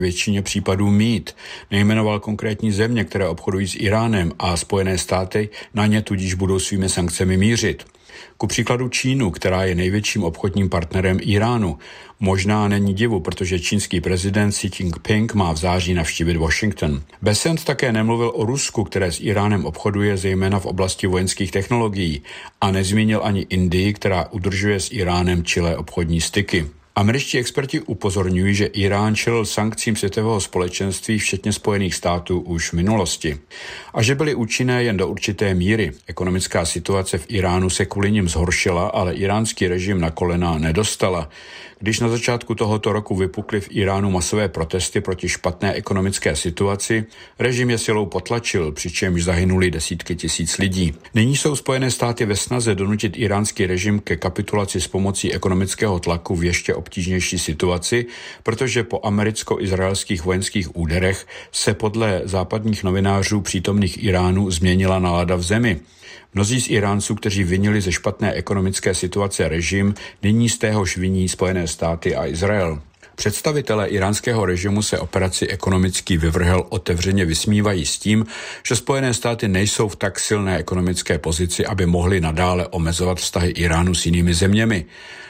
většině případů mít. Nejmenoval konkrétní země, které obchodují s Iránem a Spojené státy na ně tudíž budou svými sankcemi mířit. Ku příkladu Čínu, která je největším obchodním partnerem Iránu. Možná není divu, protože čínský prezident Xi Jinping má v září navštívit Washington. Bessent také nemluvil o Rusku, které s Iránem obchoduje zejména v oblasti vojenských technologií a nezmínil ani Indii, která udržuje s Iránem čilé obchodní styky. Američtí experti upozorňují, že Irán čelil sankcím světového společenství včetně Spojených států už v minulosti. A že byly účinné jen do určité míry. Ekonomická situace v Iránu se kvůli nim zhoršila, ale iránský režim na kolena nedostala. Když na začátku tohoto roku vypukly v Iránu masové protesty proti špatné ekonomické situaci, režim je silou potlačil, přičemž zahynuli desítky tisíc lidí. Nyní jsou Spojené státy ve snaze donutit iránský režim ke kapitulaci s pomocí ekonomického tlaku v ještě obtížnější situaci, protože po americko-izraelských vojenských úderech se podle západních novinářů přítomných Iránu změnila nálada v zemi. Mnozí z Iránců, kteří vinili ze špatné ekonomické situace režim, nyní z téhož viní Spojené státy a Izrael. Představitelé iránského režimu se operaci ekonomický vyvrhel otevřeně vysmívají s tím, že Spojené státy nejsou v tak silné ekonomické pozici, aby mohly nadále omezovat vztahy Iránu s jinými zeměmi.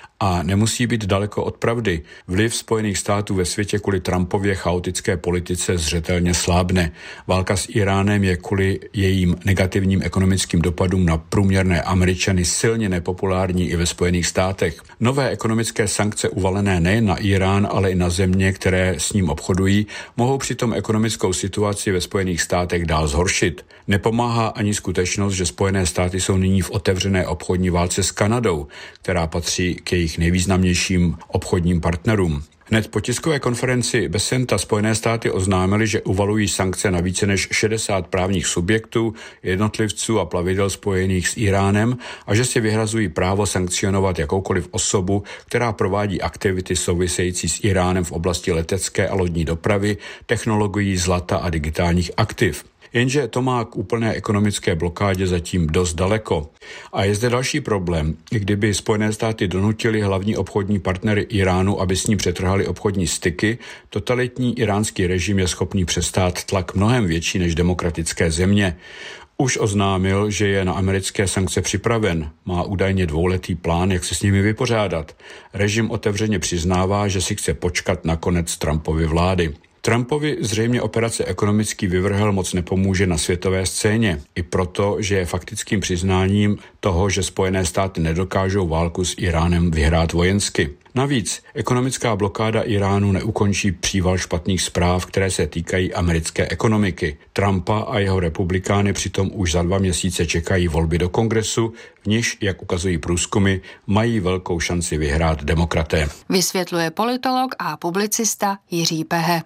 A nemusí být daleko od pravdy. Vliv Spojených států ve světě kvůli Trumpově chaotické politice zřetelně slábne. Válka s Iránem je kvůli jejím negativním ekonomickým dopadům na průměrné Američany silně nepopulární i ve Spojených státech. Nové ekonomické sankce uvalené nejen na Irán, ale i na země, které s ním obchodují, mohou přitom ekonomickou situaci ve Spojených státech dál zhoršit. Nepomáhá ani skutečnost, že Spojené státy jsou nyní v otevřené obchodní válce s Kanadou, která patří k jejich nejvýznamnějším obchodním partnerům. Hned po tiskové konferenci Bessenta Spojené státy oznámily, že uvalují sankce na více než 60 právních subjektů, jednotlivců a plavidel spojených s Iránem a že si vyhrazují právo sankcionovat jakoukoliv osobu, která provádí aktivity související s Iránem v oblasti letecké a lodní dopravy, technologií, zlata a digitálních aktiv. Jenže to má k úplné ekonomické blokádě zatím dost daleko. A je zde další problém. I kdyby Spojené státy donutili hlavní obchodní partnery Iránu, aby s ním přetrhali obchodní styky, totalitní iránský režim je schopný přestát tlak mnohem větší než demokratické země. Už oznámil, že je na americké sankce připraven. Má údajně 2letý plán, jak se s nimi vypořádat. Režim otevřeně přiznává, že si chce počkat na konec Trumpovy vlády. Trumpovi zřejmě operace ekonomický vyvrhel moc nepomůže na světové scéně. I proto, že je faktickým přiznáním toho, že Spojené státy nedokážou válku s Iránem vyhrát vojensky. Navíc ekonomická blokáda Iránu neukončí příval špatných zpráv, které se týkají americké ekonomiky. Trumpa a jeho republikány přitom už za 2 měsíce čekají volby do kongresu, v níž, jak ukazují průzkumy, mají velkou šanci vyhrát demokraté. Vysvětluje politolog a publicista Jiří Pehe.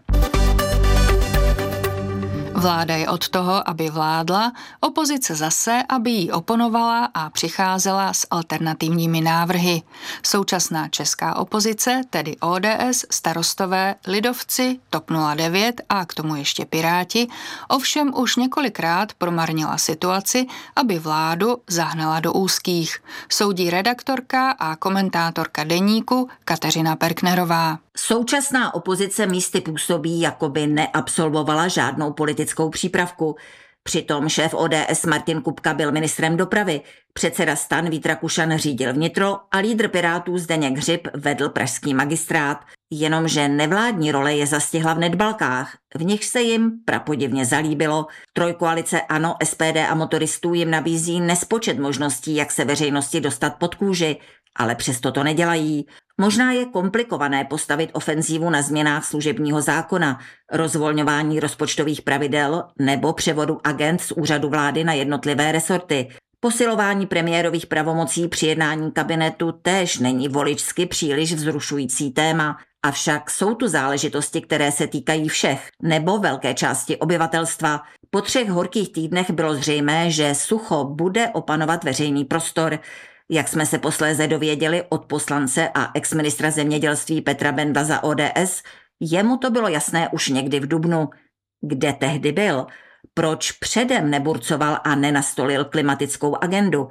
Vláda je od toho, aby vládla, opozice zase, aby jí oponovala a přicházela s alternativními návrhy. Současná česká opozice, tedy ODS, Starostové, Lidovci, TOP 09 a k tomu ještě Piráti, ovšem už několikrát promarnila situaci, aby vládu zahnala do úzkých. Soudí redaktorka a komentátorka Deníku Kateřina Perknerová. Současná opozice místy působí, jako by neabsolvovala žádnou politickou přípravku. Přitom šéf ODS Martin Kupka byl ministrem dopravy, předseda STAN Vít Rakušan řídil vnitro a lídr Pirátů Zdeněk Hřib vedl pražský magistrát. Jenomže nevládní role je zastihla v nedbalkách, v nich se jim prapodivně zalíbilo. Trojkoalice ANO, SPD a motoristů jim nabízí nespočet možností, jak se veřejnosti dostat pod kůži, ale přesto to nedělají. Možná je komplikované postavit ofenzívu na změnách služebního zákona, rozvolňování rozpočtových pravidel nebo převodu agent z úřadu vlády na jednotlivé resorty. Posilování premiérových pravomocí při jednání kabinetu též není voličsky příliš vzrušující téma. Avšak jsou tu záležitosti, které se týkají všech nebo velké části obyvatelstva. Po 3 horkých týdnech bylo zřejmé, že sucho bude opanovat veřejný prostor. Jak jsme se posléze dověděli od poslance a exministra zemědělství Petra Bendla za ODS, jemu to bylo jasné už někdy v dubnu. Kde tehdy byl? Proč předem neburcoval a nenastolil klimatickou agendu?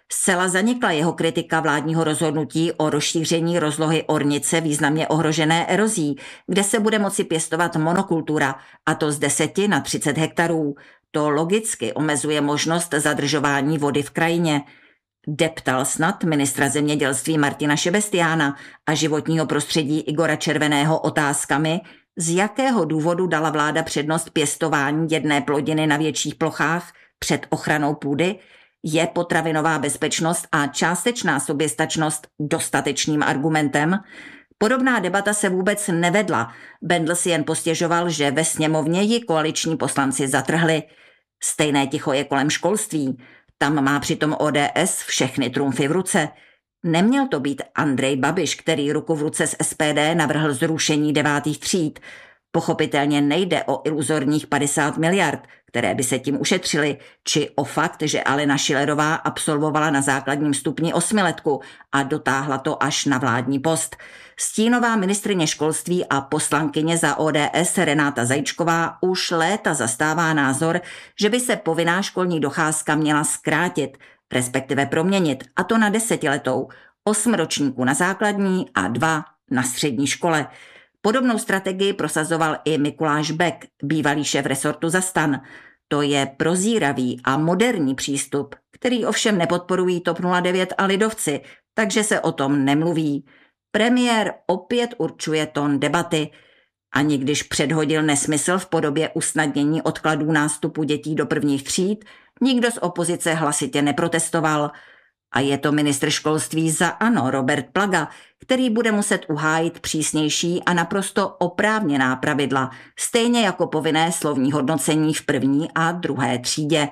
Zcela zanikla jeho kritika vládního rozhodnutí o rozšíření rozlohy ornice významně ohrožené erozí, kde se bude moci pěstovat monokultura, a to z 10 na 30 hektarů. To logicky omezuje možnost zadržování vody v krajině. Deptal snad ministra zemědělství Martina Šebestiána a životního prostředí Igora Červeného otázkami, z jakého důvodu dala vláda přednost pěstování jedné plodiny na větších plochách před ochranou půdy, je potravinová bezpečnost a částečná soběstačnost dostatečným argumentem? Podobná debata se vůbec nevedla. Bendl si jen postěžoval, že ve sněmovně ji koaliční poslanci zatrhli. Stejné ticho je kolem školství. Tam má přitom ODS všechny trumfy v ruce. Neměl to být Andrej Babiš, který ruku v ruce s SPD navrhl zrušení 9. tříd. Pochopitelně nejde o iluzorních 50 miliard, které by se tím ušetřily, či o fakt, že Alena Schillerová absolvovala na základním stupni 8letku a dotáhla to až na vládní post. Stínová ministryně školství a poslankyně za ODS Renáta Zajíčková už léta zastává názor, že by se povinná školní docházka měla zkrátit, respektive proměnit, a to na 10letou, 8 ročníků na základní a 2 na střední škole. Podobnou strategii prosazoval i Mikuláš Bek, bývalý šéf resortu za STAN. To je prozíravý a moderní přístup, který ovšem nepodporují TOP 09 a lidovci, takže se o tom nemluví. Premiér opět určuje tón debaty. Ani když předhodil nesmysl v podobě usnadnění odkladů nástupu dětí do prvních tříd, nikdo z opozice hlasitě neprotestoval. A je to ministr školství za ANO Robert Plaga, který bude muset uhájit přísnější a naprosto oprávněná pravidla, stejně jako povinné slovní hodnocení v 1. a 2. třídě.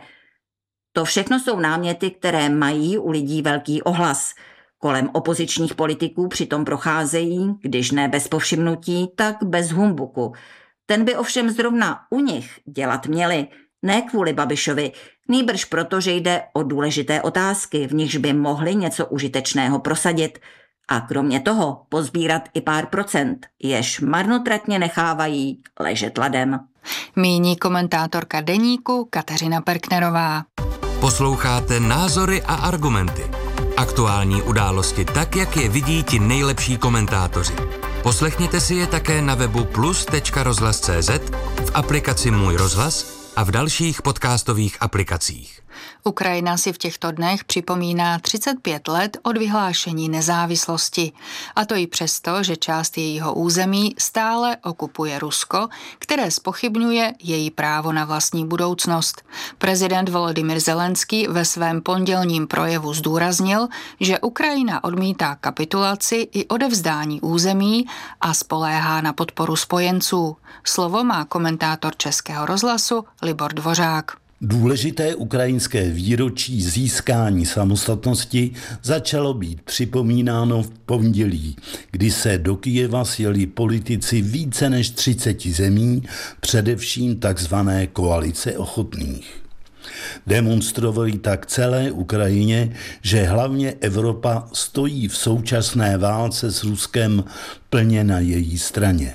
To všechno jsou náměty, které mají u lidí velký ohlas. Kolem opozičních politiků přitom procházejí, když ne bez povšimnutí, tak bez humbuku. Ten by ovšem zrovna u nich dělat měli, ne kvůli Babišovi, nýbrž proto, že jde o důležité otázky, v nichž by mohli něco užitečného prosadit a kromě toho pozbírat i pár procent, jež marnotratně nechávají ležet ladem. Míní komentátorka Deníku Kateřina Perknerová. Posloucháte Názory a argumenty. Aktuální události tak, jak je vidí ti nejlepší komentátoři. Poslechněte si je také na webu plus.rozhlas.cz, v aplikaci Můj rozhlas a v dalších podcastových aplikacích. Ukrajina si v těchto dnech připomíná 35 let od vyhlášení nezávislosti. A to i přesto, že část jejího území stále okupuje Rusko, které zpochybňuje její právo na vlastní budoucnost. Prezident Volodymyr Zelenský ve svém pondělním projevu zdůraznil, že Ukrajina odmítá kapitulaci i odevzdání území a spoléhá na podporu spojenců. Slovo má komentátor Českého rozhlasu Libor Dvořák. Důležité ukrajinské výročí získání samostatnosti začalo být připomínáno v pondělí, kdy se do Kyjeva sjeli politici více než 30 zemí, především takzvané koalice ochotných. Demonstrovali tak celé Ukrajině, že hlavně Evropa stojí v současné válce s Ruskem plně na její straně.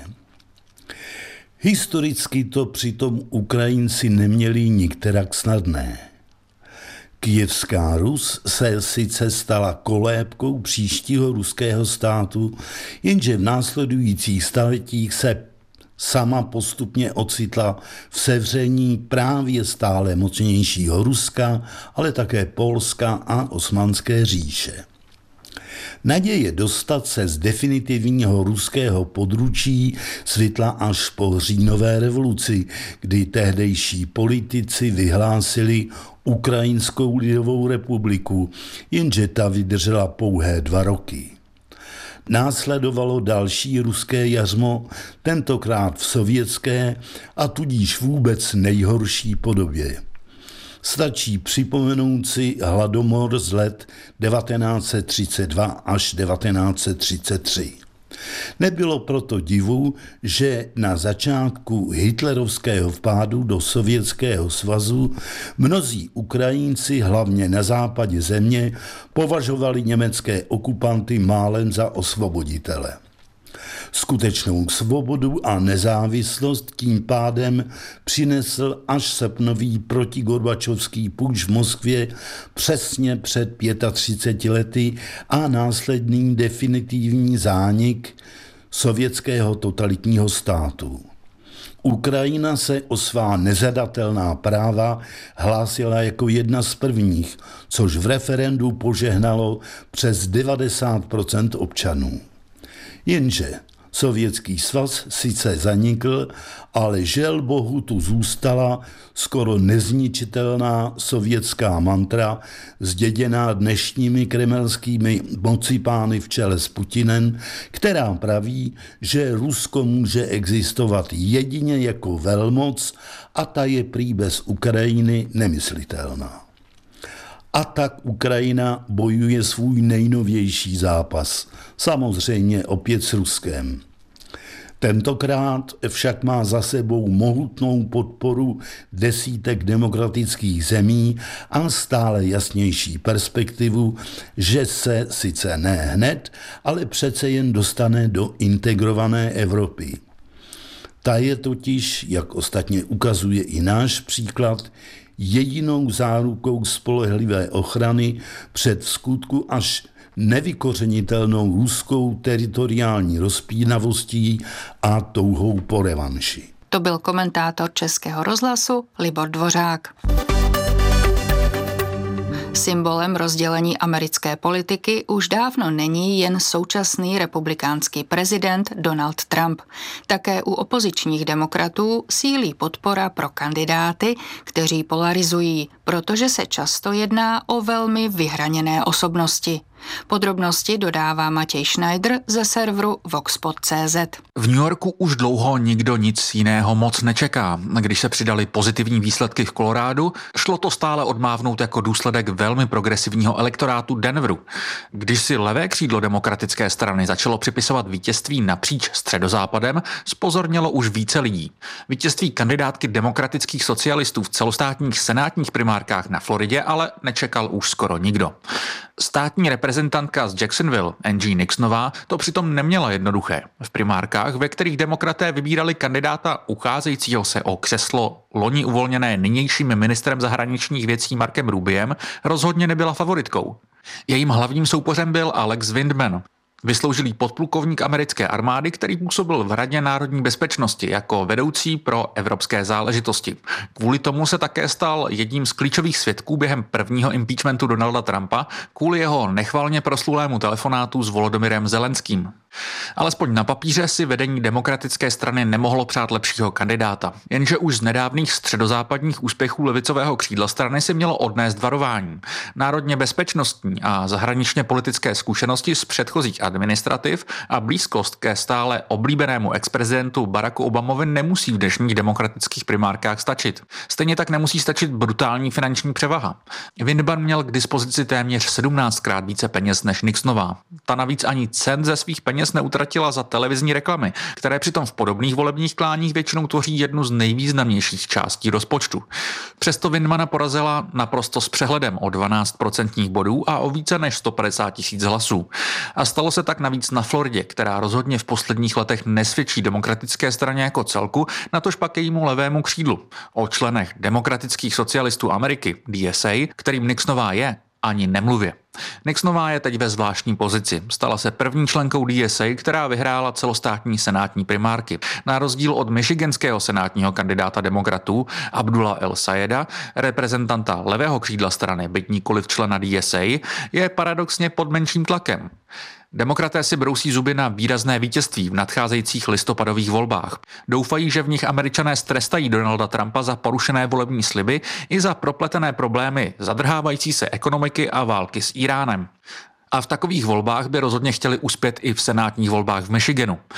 Historicky to přitom Ukrajinci neměli nikterak snadné. Kyjevská Rus se sice stala kolébkou příštího ruského státu, jenže v následujících staletích se sama postupně ocitla v sevření právě stále mocnějšího Ruska, ale také Polska a Osmanské říše. Naděje dostat se z definitivního ruského područí svitla až po říjnové revoluci, kdy tehdejší politici vyhlásili Ukrajinskou lidovou republiku, jenže ta vydržela pouhé 2 roky. Následovalo další ruské jařmo, tentokrát v sovětské a tudíž vůbec nejhorší podobě. Stačí připomenout si hladomor z let 1932 až 1933. Nebylo proto divu, že na začátku hitlerovského vpádu do Sovětského svazu mnozí Ukrajinci, hlavně na západě země, považovali německé okupanty málem za osvoboditele. Skutečnou svobodu a nezávislost tím pádem přinesl až srpnový protigorbačovský puč v Moskvě přesně před 35 lety a následný definitivní zánik sovětského totalitního státu. Ukrajina se o svá nezadatelná práva hlásila jako jedna z prvních, což v referendu požehnalo přes 90% občanů. Jenže Sovětský svaz sice zanikl, ale žel bohu tu zůstala skoro nezničitelná sovětská mantra, zděděná dnešními kremelskými mocipány v čele s Putinem, která praví, že Rusko může existovat jedině jako velmoc a ta je prý bez Ukrajiny nemyslitelná. A tak Ukrajina bojuje svůj nejnovější zápas, samozřejmě opět s Ruskem. Tentokrát však má za sebou mohutnou podporu desítek demokratických zemí a stále jasnější perspektivu, že se sice ne hned, ale přece jen dostane do integrované Evropy. Ta je totiž, jak ostatně ukazuje i náš příklad, jedinou zárukou spolehlivé ochrany před vskutku až nevykořenitelnou ruskou teritoriální rozpínavostí a touhou po revanši. To byl komentátor Českého rozhlasu Libor Dvořák. Symbolem rozdělení americké politiky už dávno není jen současný republikánský prezident Donald Trump. Také u opozičních demokratů sílí podpora pro kandidáty, kteří polarizují, protože se často jedná o velmi vyhraněné osobnosti. Podrobnosti dodává Matěj Schneider ze serveru Voxpod.cz. V New Yorku už dlouho nikdo nic jiného moc nečeká. Když se přidali pozitivní výsledky v Kolorádu, šlo to stále odmávnout jako důsledek velmi progresivního elektorátu Denveru. Když si levé křídlo demokratické strany začalo připisovat vítězství napříč středozápadem, zpozornělo už více lidí. Vítězství kandidátky demokratických socialistů v celostátních senátních primárkách na Floridě ale nečekal už skoro nikdo. Státní reprezentantka z Jacksonville, Angie Nixonová, to přitom neměla jednoduché. V primárkách, ve kterých demokraté vybírali kandidáta ucházejícího se o křeslo loni uvolněné nynějším ministrem zahraničních věcí Markem Rubiem, rozhodně nebyla favoritkou. Jejím hlavním soupeřem byl Alex Windman, vysloužilý podplukovník americké armády, který působil v Radě národní bezpečnosti jako vedoucí pro evropské záležitosti. Kvůli tomu se také stal jedním z klíčových svědků během prvního impeachmentu Donalda Trumpa kvůli jeho nechvalně proslulému telefonátu s Volodymyrem Zelenským. Alespoň na papíře si vedení demokratické strany nemohlo přát lepšího kandidáta, jenže už z nedávných středozápadních úspěchů levicového křídla strany si mělo odnést varování. Národně bezpečnostní a zahraničně politické zkušenosti z předchozích administrativ a blízkost ke stále oblíbenému exprezidentu Baracku Obamovi nemusí v dnešních demokratických primárkách stačit. Stejně tak nemusí stačit brutální finanční převaha. Windman měl k dispozici téměř 17krát více peněz než Nixonová. Ta navíc ani cent ze svých peněz neutratila za televizní reklamy, které přitom v podobných volebních kláních většinou tvoří jednu z nejvýznamnějších částí rozpočtu. Přesto Windmana porazila naprosto s přehledem o 12% bodů a o více než 150 000 hlasů. A stalo se tak navíc na Floridě, která rozhodně v posledních letech nesvědčí demokratické straně jako celku, natož pak jejímu levému křídlu. O členech demokratických socialistů Ameriky, DSA, kterým Nixonová je, ani nemluvě. Nixonová je teď ve zvláštní pozici. Stala se první členkou DSA, která vyhrála celostátní senátní primárky. Na rozdíl od michiganského senátního kandidáta demokratů Abdullah El-Sayeda, reprezentanta levého křídla strany, byť nikoliv člena DSA, je paradoxně pod menším tlakem. Demokraté si brousí zuby na výrazné vítězství v nadcházejících listopadových volbách. Doufají, že v nich Američané strestají Donalda Trumpa za porušené volební sliby i za propletené problémy zadrhávající se ekonomiky a války s Íránem. A v takových volbách by rozhodně chtěli uspět i v senátních volbách v Michiganu.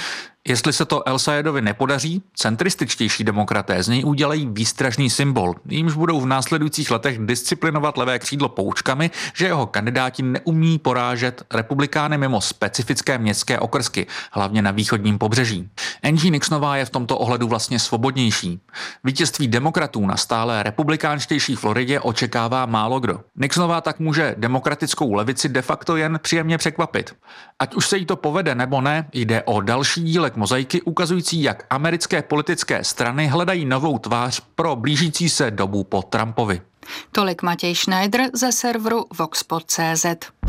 Jestli se to El-Sajedovi nepodaří, centrističtější demokraté z něj udělají výstražný symbol, jímž budou v následujících letech disciplinovat levé křídlo poučkami, že jeho kandidáti neumí porážet republikány mimo specifické městské okrsky, hlavně na východním pobřeží. Angie Nixonová je v tomto ohledu vlastně svobodnější. Vítězství demokratů na stále republikánštější Floridě očekává málo kdo. Nixonová tak může demokratickou levici de facto jen příjemně překvapit. Ať už se jí to povede nebo ne, jde o další dílek mozaiky ukazující, jak americké politické strany hledají novou tvář pro blížící se dobu po Trumpovi. Tolik Matěj Schneider ze serveru Voxpod.cz.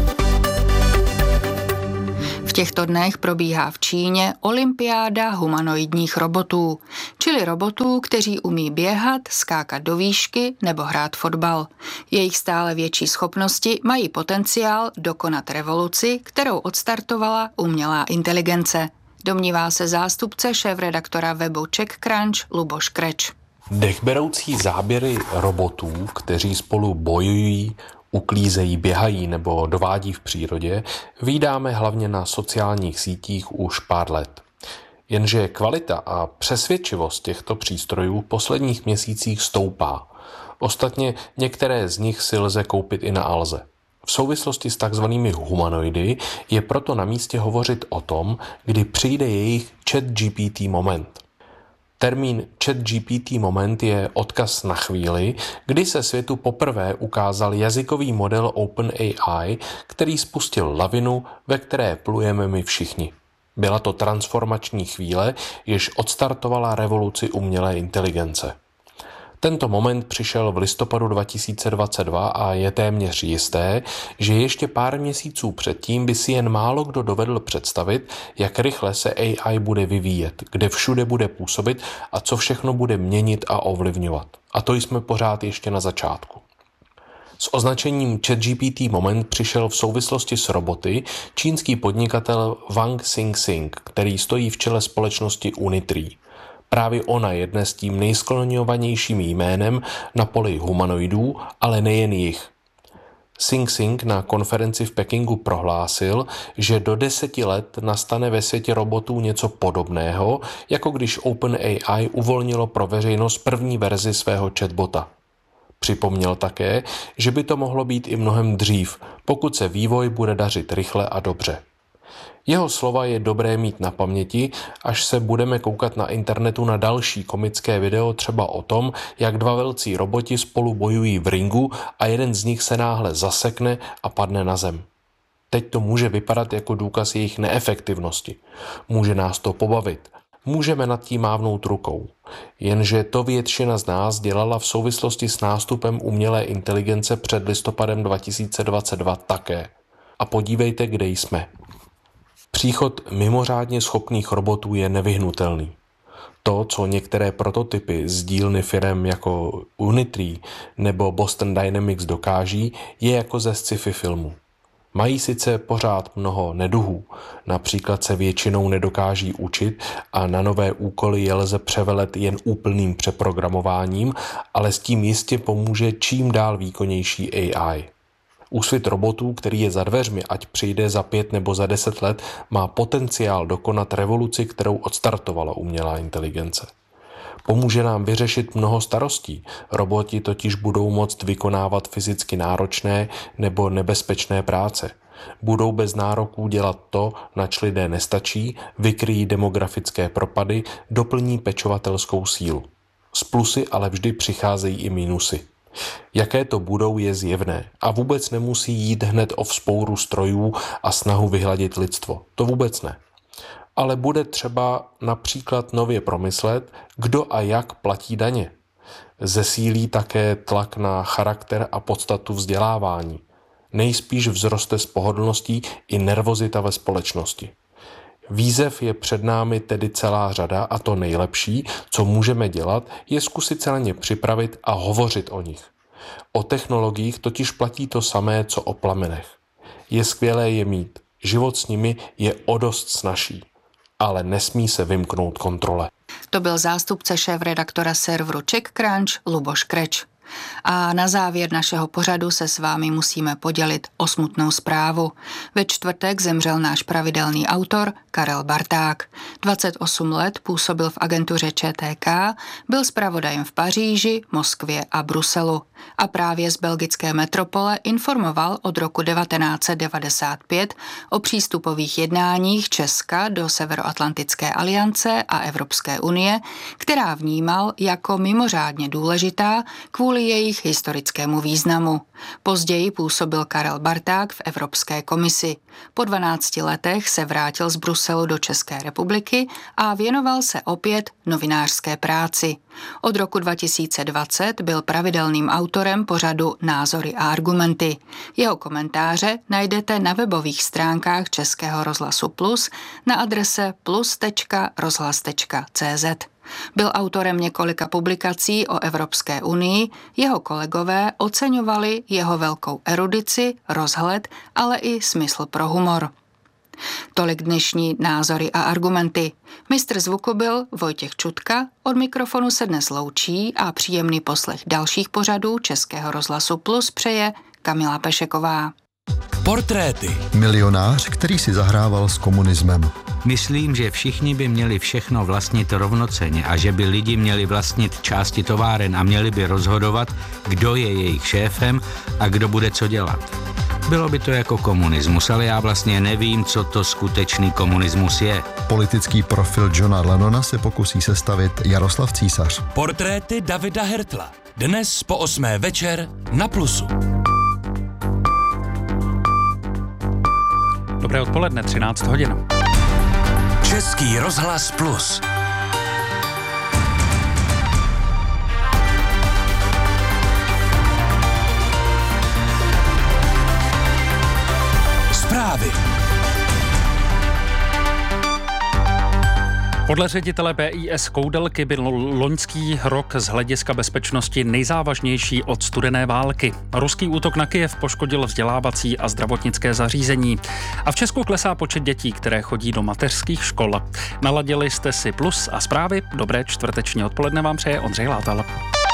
V těchto dnech probíhá v Číně olympiáda humanoidních robotů, čili robotů, kteří umí běhat, skákat do výšky nebo hrát fotbal. Jejich stále větší schopnosti mají potenciál dokonat revoluci, kterou odstartovala umělá inteligence. Domnívá se zástupce šéfredaktora webu CzechCrunch Luboš Kreč. Dechberoucí záběry robotů, kteří spolu bojují, uklízejí, běhají nebo dovádí v přírodě, vídáme hlavně na sociálních sítích už pár let. Jenže kvalita a přesvědčivost těchto přístrojů v posledních měsících stoupá. Ostatně některé z nich si lze koupit i na Alze. V souvislosti s takzvanými humanoidy je proto na místě hovořit o tom, kdy přijde jejich ChatGPT moment. Termín ChatGPT moment je odkaz na chvíli, kdy se světu poprvé ukázal jazykový model OpenAI, který spustil lavinu, ve které plujeme my všichni. Byla to transformační chvíle, jež odstartovala revoluci umělé inteligence. Tento moment přišel v listopadu 2022 a je téměř jisté, že ještě pár měsíců předtím by si jen málo kdo dovedl představit, jak rychle se AI bude vyvíjet, kde všude bude působit a co všechno bude měnit a ovlivňovat. A to jsme pořád ještě na začátku. S označením ChatGPT moment přišel v souvislosti s roboty čínský podnikatel Wang Xing, který stojí v čele společnosti Unitree. Právě ona je dnes tím nejskloňovanějším jménem na poli humanoidů, ale nejen jich. Xing na konferenci v Pekingu prohlásil, že do 10 let nastane ve světě robotů něco podobného, jako když OpenAI uvolnilo pro veřejnost první verzi svého chatbota. Připomněl také, že by to mohlo být i mnohem dřív, pokud se vývoj bude dařit rychle a dobře. Jeho slova je dobré mít na paměti, až se budeme koukat na internetu na další komické video třeba o tom, jak dva velcí roboti spolu bojují v ringu a jeden z nich se náhle zasekne a padne na zem. Teď to může vypadat jako důkaz jejich neefektivnosti. Může nás to pobavit. Můžeme nad tím mávnout rukou. Jenže to většina z nás dělala v souvislosti s nástupem umělé inteligence před listopadem 2022 také. A podívejte, kde jsme. Příchod mimořádně schopných robotů je nevyhnutelný. To, co některé prototypy z dílny firem jako Unitree nebo Boston Dynamics dokáží, je jako ze sci-fi filmu. Mají sice pořád mnoho neduhů, například se většinou nedokáží učit a na nové úkoly je lze převelet jen úplným přeprogramováním, ale s tím jistě pomůže čím dál výkonnější AI. Úsvit robotů, který je za dveřmi, ať přijde za 5 nebo za 10 let, má potenciál dokonat revoluci, kterou odstartovala umělá inteligence. Pomůže nám vyřešit mnoho starostí. Roboti totiž budou moct vykonávat fyzicky náročné nebo nebezpečné práce. Budou bez nároků dělat to, nač lidé nestačí, vykryjí demografické propady, doplní pečovatelskou sílu. S plusy ale vždy přicházejí i minusy. Jaké to budou, je zjevné a vůbec nemusí jít hned o vzpouru strojů a snahu vyhladit lidstvo. To vůbec ne. Ale bude třeba například nově promyslet, kdo a jak platí daně. Zesílí také tlak na charakter a podstatu vzdělávání. Nejspíš vzroste z pohodlností i nervozita ve společnosti. Výzev je před námi tedy celá řada a to nejlepší, co můžeme dělat, je zkusit se na ně připravit a hovořit o nich. O technologiích totiž platí to samé, co o plamenech. Je skvělé je mít, život s nimi je o dost snazší, ale nesmí se vymknout kontrole. To byl zástupce šéfredaktora serveru CzechCrunch Luboš Kreč. A na závěr našeho pořadu se s vámi musíme podělit o smutnou zprávu. Ve čtvrtek zemřel náš pravidelný autor Karel Barták. 28 let působil v agentuře ČTK, byl zpravodajem v Paříži, Moskvě a Bruselu. A právě z belgické metropole informoval od roku 1995 o přístupových jednáních Česka do Severoatlantické aliance a Evropské unie, která vnímal jako mimořádně důležitá kvůli jejich historickému významu. Později působil Karel Barták v Evropské komisi. Po 12 letech se vrátil z Bruselu do České republiky a věnoval se opět novinářské práci. Od roku 2020 byl pravidelným autorem pořadu Názory a argumenty. Jeho komentáře najdete na webových stránkách Českého rozhlasu Plus na adrese plus.rozhlas.cz. Byl autorem několika publikací o Evropské unii, jeho kolegové oceňovali jeho velkou erudici, rozhled, ale i smysl pro humor. Tolik dnešní názory a argumenty. Mistr zvuku byl Vojtěch Čutka, od mikrofonu se dnes loučí a příjemný poslech dalších pořadů Českého rozhlasu Plus přeje Kamila Pešeková. Portréty. Milionář, který si zahrával s komunismem. Myslím, že všichni by měli všechno vlastnit rovnocenně a že by lidi měli vlastnit části továren a měli by rozhodovat, kdo je jejich šéfem a kdo bude co dělat. Bylo by to jako komunismus, ale já vlastně nevím, co to skutečný komunismus je. Politický profil Johna Lennona se pokusí sestavit Jaroslav Císař. Portréty Davida Hertla. Dnes po 8. večer na Plusu. Dobré odpoledne, 13 hodin. Český rozhlas Plus. Zprávy. Podle ředitele BIS Koudelky byl loňský rok z hlediska bezpečnosti nejzávažnější od studené války. Ruský útok na Kyjev poškodil vzdělávací a zdravotnické zařízení. A v Česku klesá počet dětí, které chodí do mateřských škol. Naladili jste si Plus a zprávy. Dobré čtvrteční odpoledne vám přeje Ondřej Látal.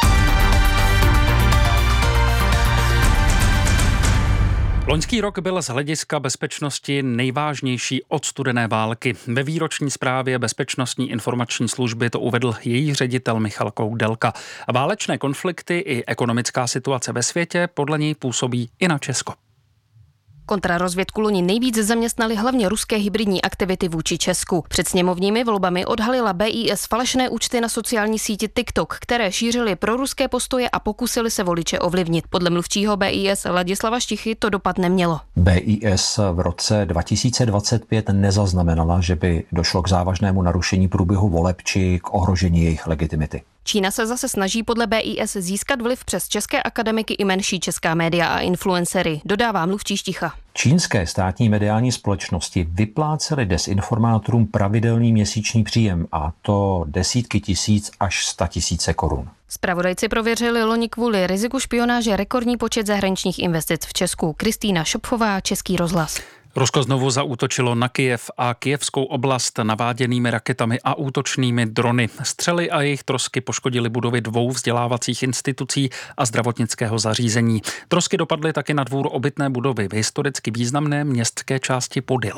Loňský rok byl z hlediska bezpečnosti nejvážnější od studené války. Ve výroční zprávě Bezpečnostní informační služby to uvedl její ředitel Michal Koudelka. Válečné konflikty i ekonomická situace ve světě podle něj působí i na Česko. Kontrarozvědku loni nejvíc zaměstnali hlavně ruské hybridní aktivity vůči Česku. Před sněmovními volbami odhalila BIS falešné účty na sociální síti TikTok, které šířily proruské postoje a pokusili se voliče ovlivnit. Podle mluvčího BIS Ladislava Štichy to dopad nemělo. BIS v roce 2025 nezaznamenala, že by došlo k závažnému narušení průběhu voleb či k ohrožení jejich legitimity. Čína se zase snaží podle BIS získat vliv přes české akademiky i menší česká média a influencery, dodává mluvčí Šticha. Čínské státní mediální společnosti vyplácely dezinformátorům pravidelný měsíční příjem, a to desítky tisíc až 100 000 korun. Zpravodajci prověřili loni kvůli riziku špionáže rekordní počet zahraničních investic v Česku. Kristýna Šopfová, Český rozhlas. Rusko znovu zaútočilo na Kyjev a kyjevskou oblast naváděnými raketami a útočnými drony. Střely a jejich trosky poškodily budovy 2 vzdělávacích institucí a zdravotnického zařízení. Trosky dopadly taky na dvůr obytné budovy v historicky významné městské části Podyl.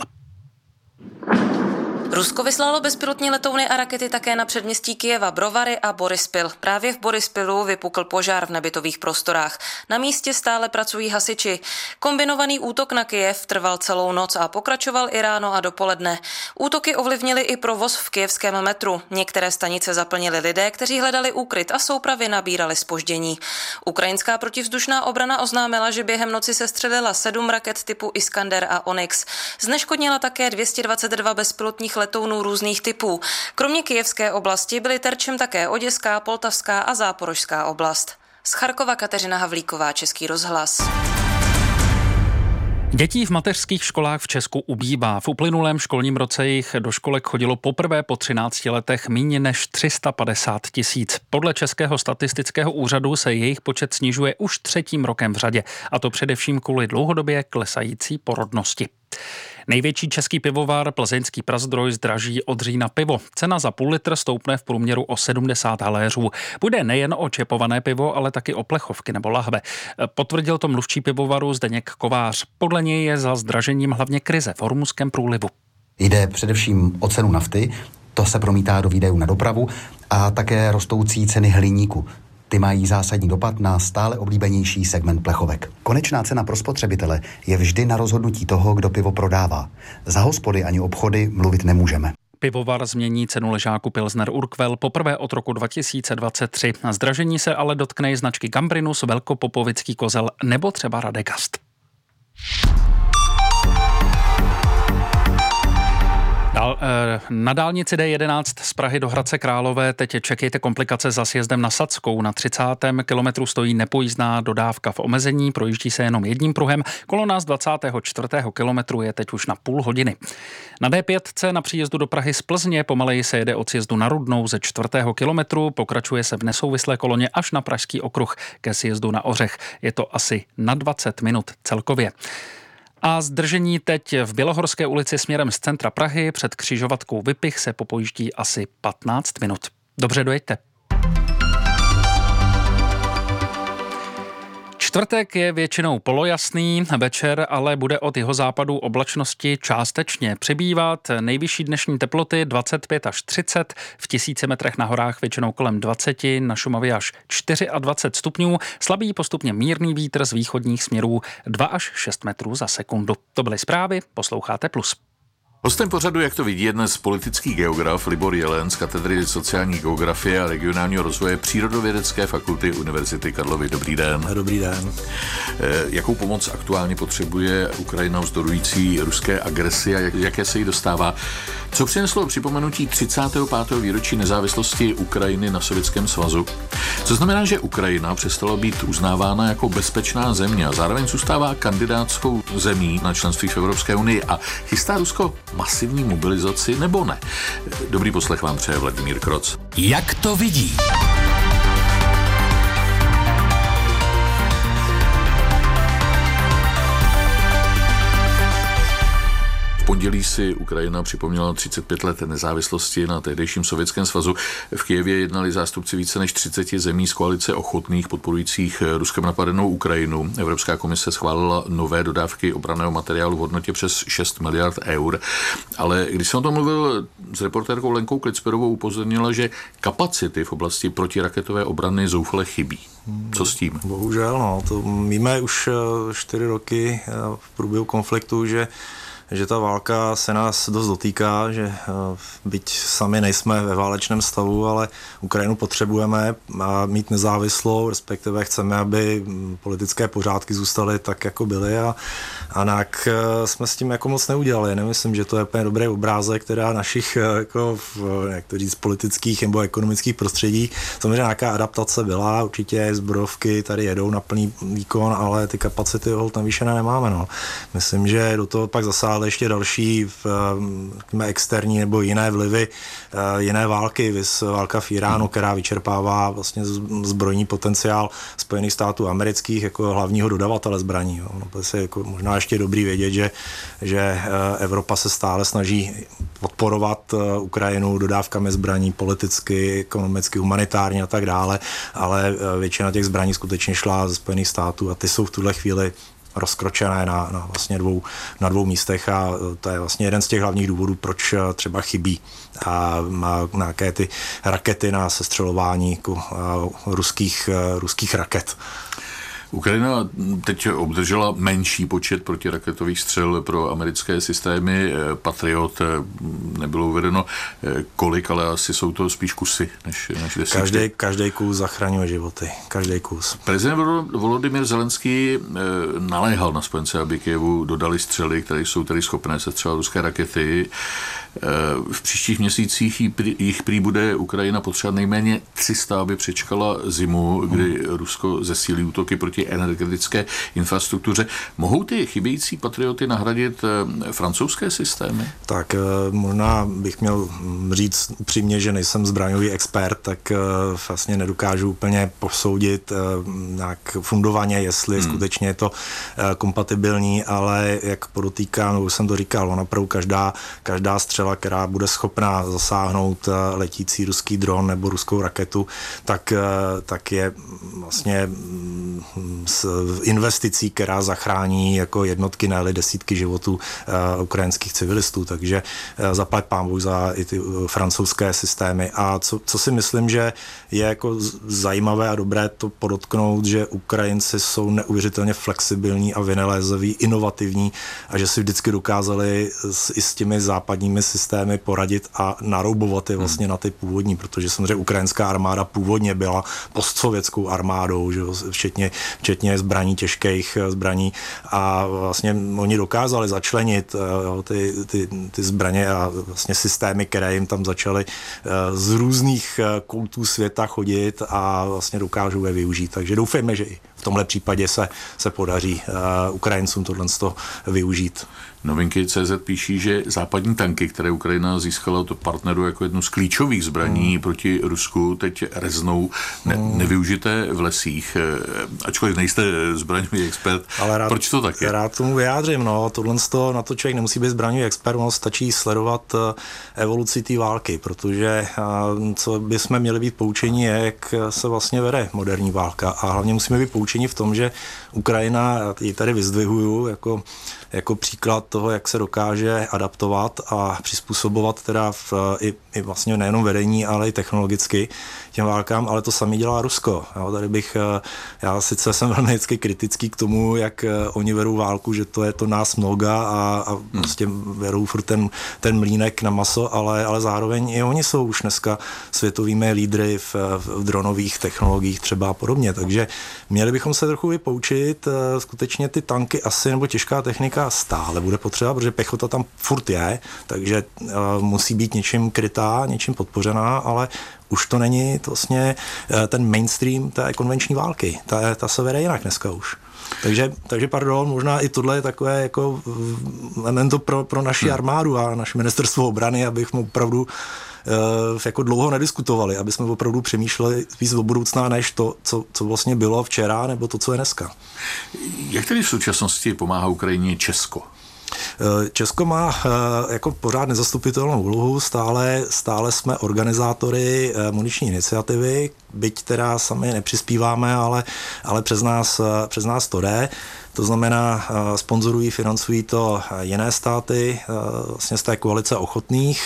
Rusko vyslalo bezpilotní letouny a rakety také na předměstí Kyjeva, Brovary a Borispil. Právě v Borispilu vypukl požár v nebytových prostorách. Na místě stále pracují hasiči. Kombinovaný útok na Kyjev trval celou noc a pokračoval i ráno a dopoledne. Útoky ovlivnily i provoz v kyjevském metru. Některé stanice zaplnili lidé, kteří hledali úkryt, a soupravy nabíraly zpoždění. Ukrajinská protivzdušná obrana oznámila, že během noci sestřelila 7 raket typu Iskander a Onyx. Zneškodnila také 222 bezpilotních letounů různých typů. Kromě kyjevské oblasti byly terčem také Oděská, Poltavská a Záporožská oblast. Z Charkova Kateřina Havlíková, Český rozhlas. Dětí v mateřských školách v Česku ubývá. V uplynulém školním roce jich do školek chodilo poprvé po 13 letech méně než 350 000. Podle Českého statistického úřadu se jejich počet snižuje už 3. rokem v řadě, a to především kvůli dlouhodobě klesající porodnosti. Největší český pivovar Plzeňský Prazdroj zdraží od října pivo. Cena za půl litr stoupne v průměru o 70 haléřů. Bude nejen o čepované pivo, ale taky o plechovky nebo lahve. Potvrdil to mluvčí pivovaru Zdeněk Kovář. Podle něj je za zdražením hlavně krize v Hormuzském průlivu. Jde především o cenu nafty, to se promítá do výdajů na dopravu a také rostoucí ceny hliníku. Ty mají zásadní dopad na stále oblíbenější segment plechovek. Konečná cena pro spotřebitele je vždy na rozhodnutí toho, kdo pivo prodává. Za hospody ani obchody mluvit nemůžeme. Pivovar změní cenu ležáku Pilsner Urquell poprvé od roku 2023. Zdražení se ale dotkne i značky Gambrinus, Velkopopovický kozel nebo třeba Radegast. Na dálnici D11 z Prahy do Hradce Králové teď čekejte komplikace za sjezdem na Sadskou. Na 30. kilometru stojí nepojízdná dodávka v omezení, projíždí se jenom jedním pruhem. Kolona z 24. kilometru je teď už na půl hodiny. Na D5 na příjezdu do Prahy z Plzně pomaleji se jede od sjezdu na Rudnou ze 4. kilometru, pokračuje se v nesouvislé koloně až na Pražský okruh ke sjezdu na Ořech. Je to asi na 20 minut celkově. A zdržení teď v Bělohorské ulici směrem z centra Prahy před křižovatkou Vypich se popojíždí asi 15 minut. Dobře, dojeďte. Čtvrtek je většinou polojasný, večer ale bude od jihozápadu oblačnosti částečně přibývat. Nejvyšší dnešní teploty 25 až 30, v 1000 metrech na horách většinou kolem 20, na Šumavě až 24 stupňů, slabý postupně mírný vítr z východních směrů 2 až 6 metrů za sekundu. To byly zprávy, posloucháte Plus. Hostem pořadu, jak to vidí, je dnes politický geograf Libor Jelen z katedry sociální geografie a regionálního rozvoje Přírodovědecké fakulty Univerzity Karlovy. Dobrý den. Dobrý den. Jakou pomoc aktuálně potřebuje Ukrajina vzdorující ruské agresi a jaké se jí dostává? Co přineslo připomenutí 35. výročí nezávislosti Ukrajiny na Sovětském svazu? Co znamená, že Ukrajina přestala být uznávána jako bezpečná země a zároveň zůstává kandidátskou zemí na členství v Evropské unii a chystá Rusko masivní mobilizaci nebo ne? Dobrý poslech vám přeje Vladimír Kroc. Jak to vidí? V pondělí si Ukrajina připomněla 35 let nezávislosti na tehdejším Sovětském svazu. V Kyjevě jednali zástupci více než 30 zemí z koalice ochotných podporujících Ruskem napadenou Ukrajinu. Evropská komise schválila nové dodávky obranného materiálu v hodnotě přes 6 miliard eur. Ale když jsem o tom mluvil s reportérkou Lenkou Klicperovou, upozornila, že kapacity v oblasti protiraketové obrany zoufale chybí. Co s tím? Bohužel, no. To víme už 4 roky v průběhu konfliktu, že ta válka se nás dost dotýká, že byť sami nejsme ve válečném stavu, ale Ukrajinu potřebujeme mít nezávislou, respektive chceme, aby politické pořádky zůstaly tak, jako byly a jinak jsme s tím jako moc neudělali. Nemyslím, že to je úplně dobrý obrázek, která našich jako, jak to říct, politických nebo ekonomických prostředí. Samozřejmě nějaká adaptace byla, určitě zbrojovky tady jedou na plný výkon, ale ty kapacity holt navýšené nemáme. No. Myslím, že do toho pak zasáhly ještě další externí nebo jiné vlivy, jiné války, válka v Iránu, která vyčerpává vlastně zbrojní potenciál Spojených států amerických jako hlavního dodavatele zbraní. Jo. No, to je jako možná ještě dobrý vědět, že Evropa se stále snaží podporovat Ukrajinu dodávkami zbraní politicky, ekonomicky, humanitárně a tak dále, ale většina těch zbraní skutečně šla ze Spojených států a ty jsou v tuhle chvíli rozkročené na vlastně dvou místech a to je vlastně jeden z těch hlavních důvodů, proč třeba chybí má nějaké ty rakety na sestřelování jako ruských raket. Ukrajina teď obdržela menší počet protiraketových střel pro americké systémy. Patriot nebylo uvedeno kolik, ale asi jsou to spíš kusy než desítky. Každý kus zachraňuje životy. Každý kus. Prezident Volodymyr Zelenský naléhal na spojence, aby Kyjevu dodali střely, které jsou tedy schopné sestřelovat ruské rakety. V příštích měsících jich prý bude Ukrajina potřebovat nejméně 300, aby přečkala zimu, kdy Rusko zesílí útoky proti energetické infrastruktuře. Mohou ty chybějící patrioty nahradit francouzské systémy? Tak možná bych měl říct upřímně, že nejsem zbraňový expert, tak vlastně nedokážu úplně posoudit nějak fundovaně, jestli skutečně je to kompatibilní, ale jak podotýkám, už jsem to říkal, opravdu každá střela, která bude schopná zasáhnout letící ruský dron nebo ruskou raketu, tak je vlastně investicí, která zachrání jako jednotky, ne desítky životů ukrajinských civilistů, takže zaplať pánbůh za i ty francouzské systémy. A co si myslím, že je jako zajímavé a dobré to podotknout, že Ukrajinci jsou neuvěřitelně flexibilní a vynalézaví, inovativní a že si vždycky dokázali i s těmi západními systémy poradit a naroubovat je vlastně na ty původní, protože samozřejmě ukrajinská armáda původně byla postsovětskou armádou, že včetně zbraní, těžkých zbraní a vlastně oni dokázali začlenit ty zbraně a vlastně systémy, které jim tam začaly z různých koutů světa chodit a vlastně dokážou je využít. Takže doufejme, že i v tomhle případě se podaří Ukrajincům tohle využít. Novinky CZ píší, že západní tanky, které Ukrajina získala od partnerů jako jednu z klíčových zbraní proti Rusku, teď reznou nevyužité v lesích. Ačkoliv nejste zbraňový expert, ale proč to tak je? Rád tomu vyjádřím. Na to člověk nemusí být zbraňový expert, stačí sledovat evoluci té války, protože co bychom měli být poučení je, jak se vlastně vede moderní válka a hlavně musíme být poučení v tom, že Ukrajina, ji tady vyzdvihuju jako příklad toho, jak se dokáže adaptovat a přizpůsobovat teda i vlastně nejenom vedení, ale i technologicky těm válkám, ale to samé dělá Rusko. Já sice jsem velmi vždycky kritický k tomu, jak oni vedou válku, že to je to nás mnoga a prostě vedou furt ten mlýnek na maso, ale zároveň i oni jsou už dneska světovými lídry v dronových technologiích třeba a podobně, takže měli bychom se trochu vypoučit, skutečně ty tanky asi nebo těžká technika stále bude potřeba, protože pěchota tam furt je, takže musí být něčím krytá, něčím podpořená, ale už to není vlastně ten mainstream té konvenční války. Ta se vede jinak dneska už. Takže pardon, možná i tohle je takové jako memento pro naši armádu a naše ministerstvo obrany, abychom opravdu jako dlouho nediskutovali, aby jsme opravdu přemýšleli víc do budoucna, než to, co vlastně bylo včera, nebo to, co je dneska. Jak tedy v současnosti pomáhá Ukrajině Česko? Česko má jako pořád nezastupitelnou úlohu, stále jsme organizátory muniční iniciativy, byť teda sami nepřispíváme, ale přes nás to jde. To znamená, sponzorují, financují to jiné státy, vlastně z té koalice ochotných.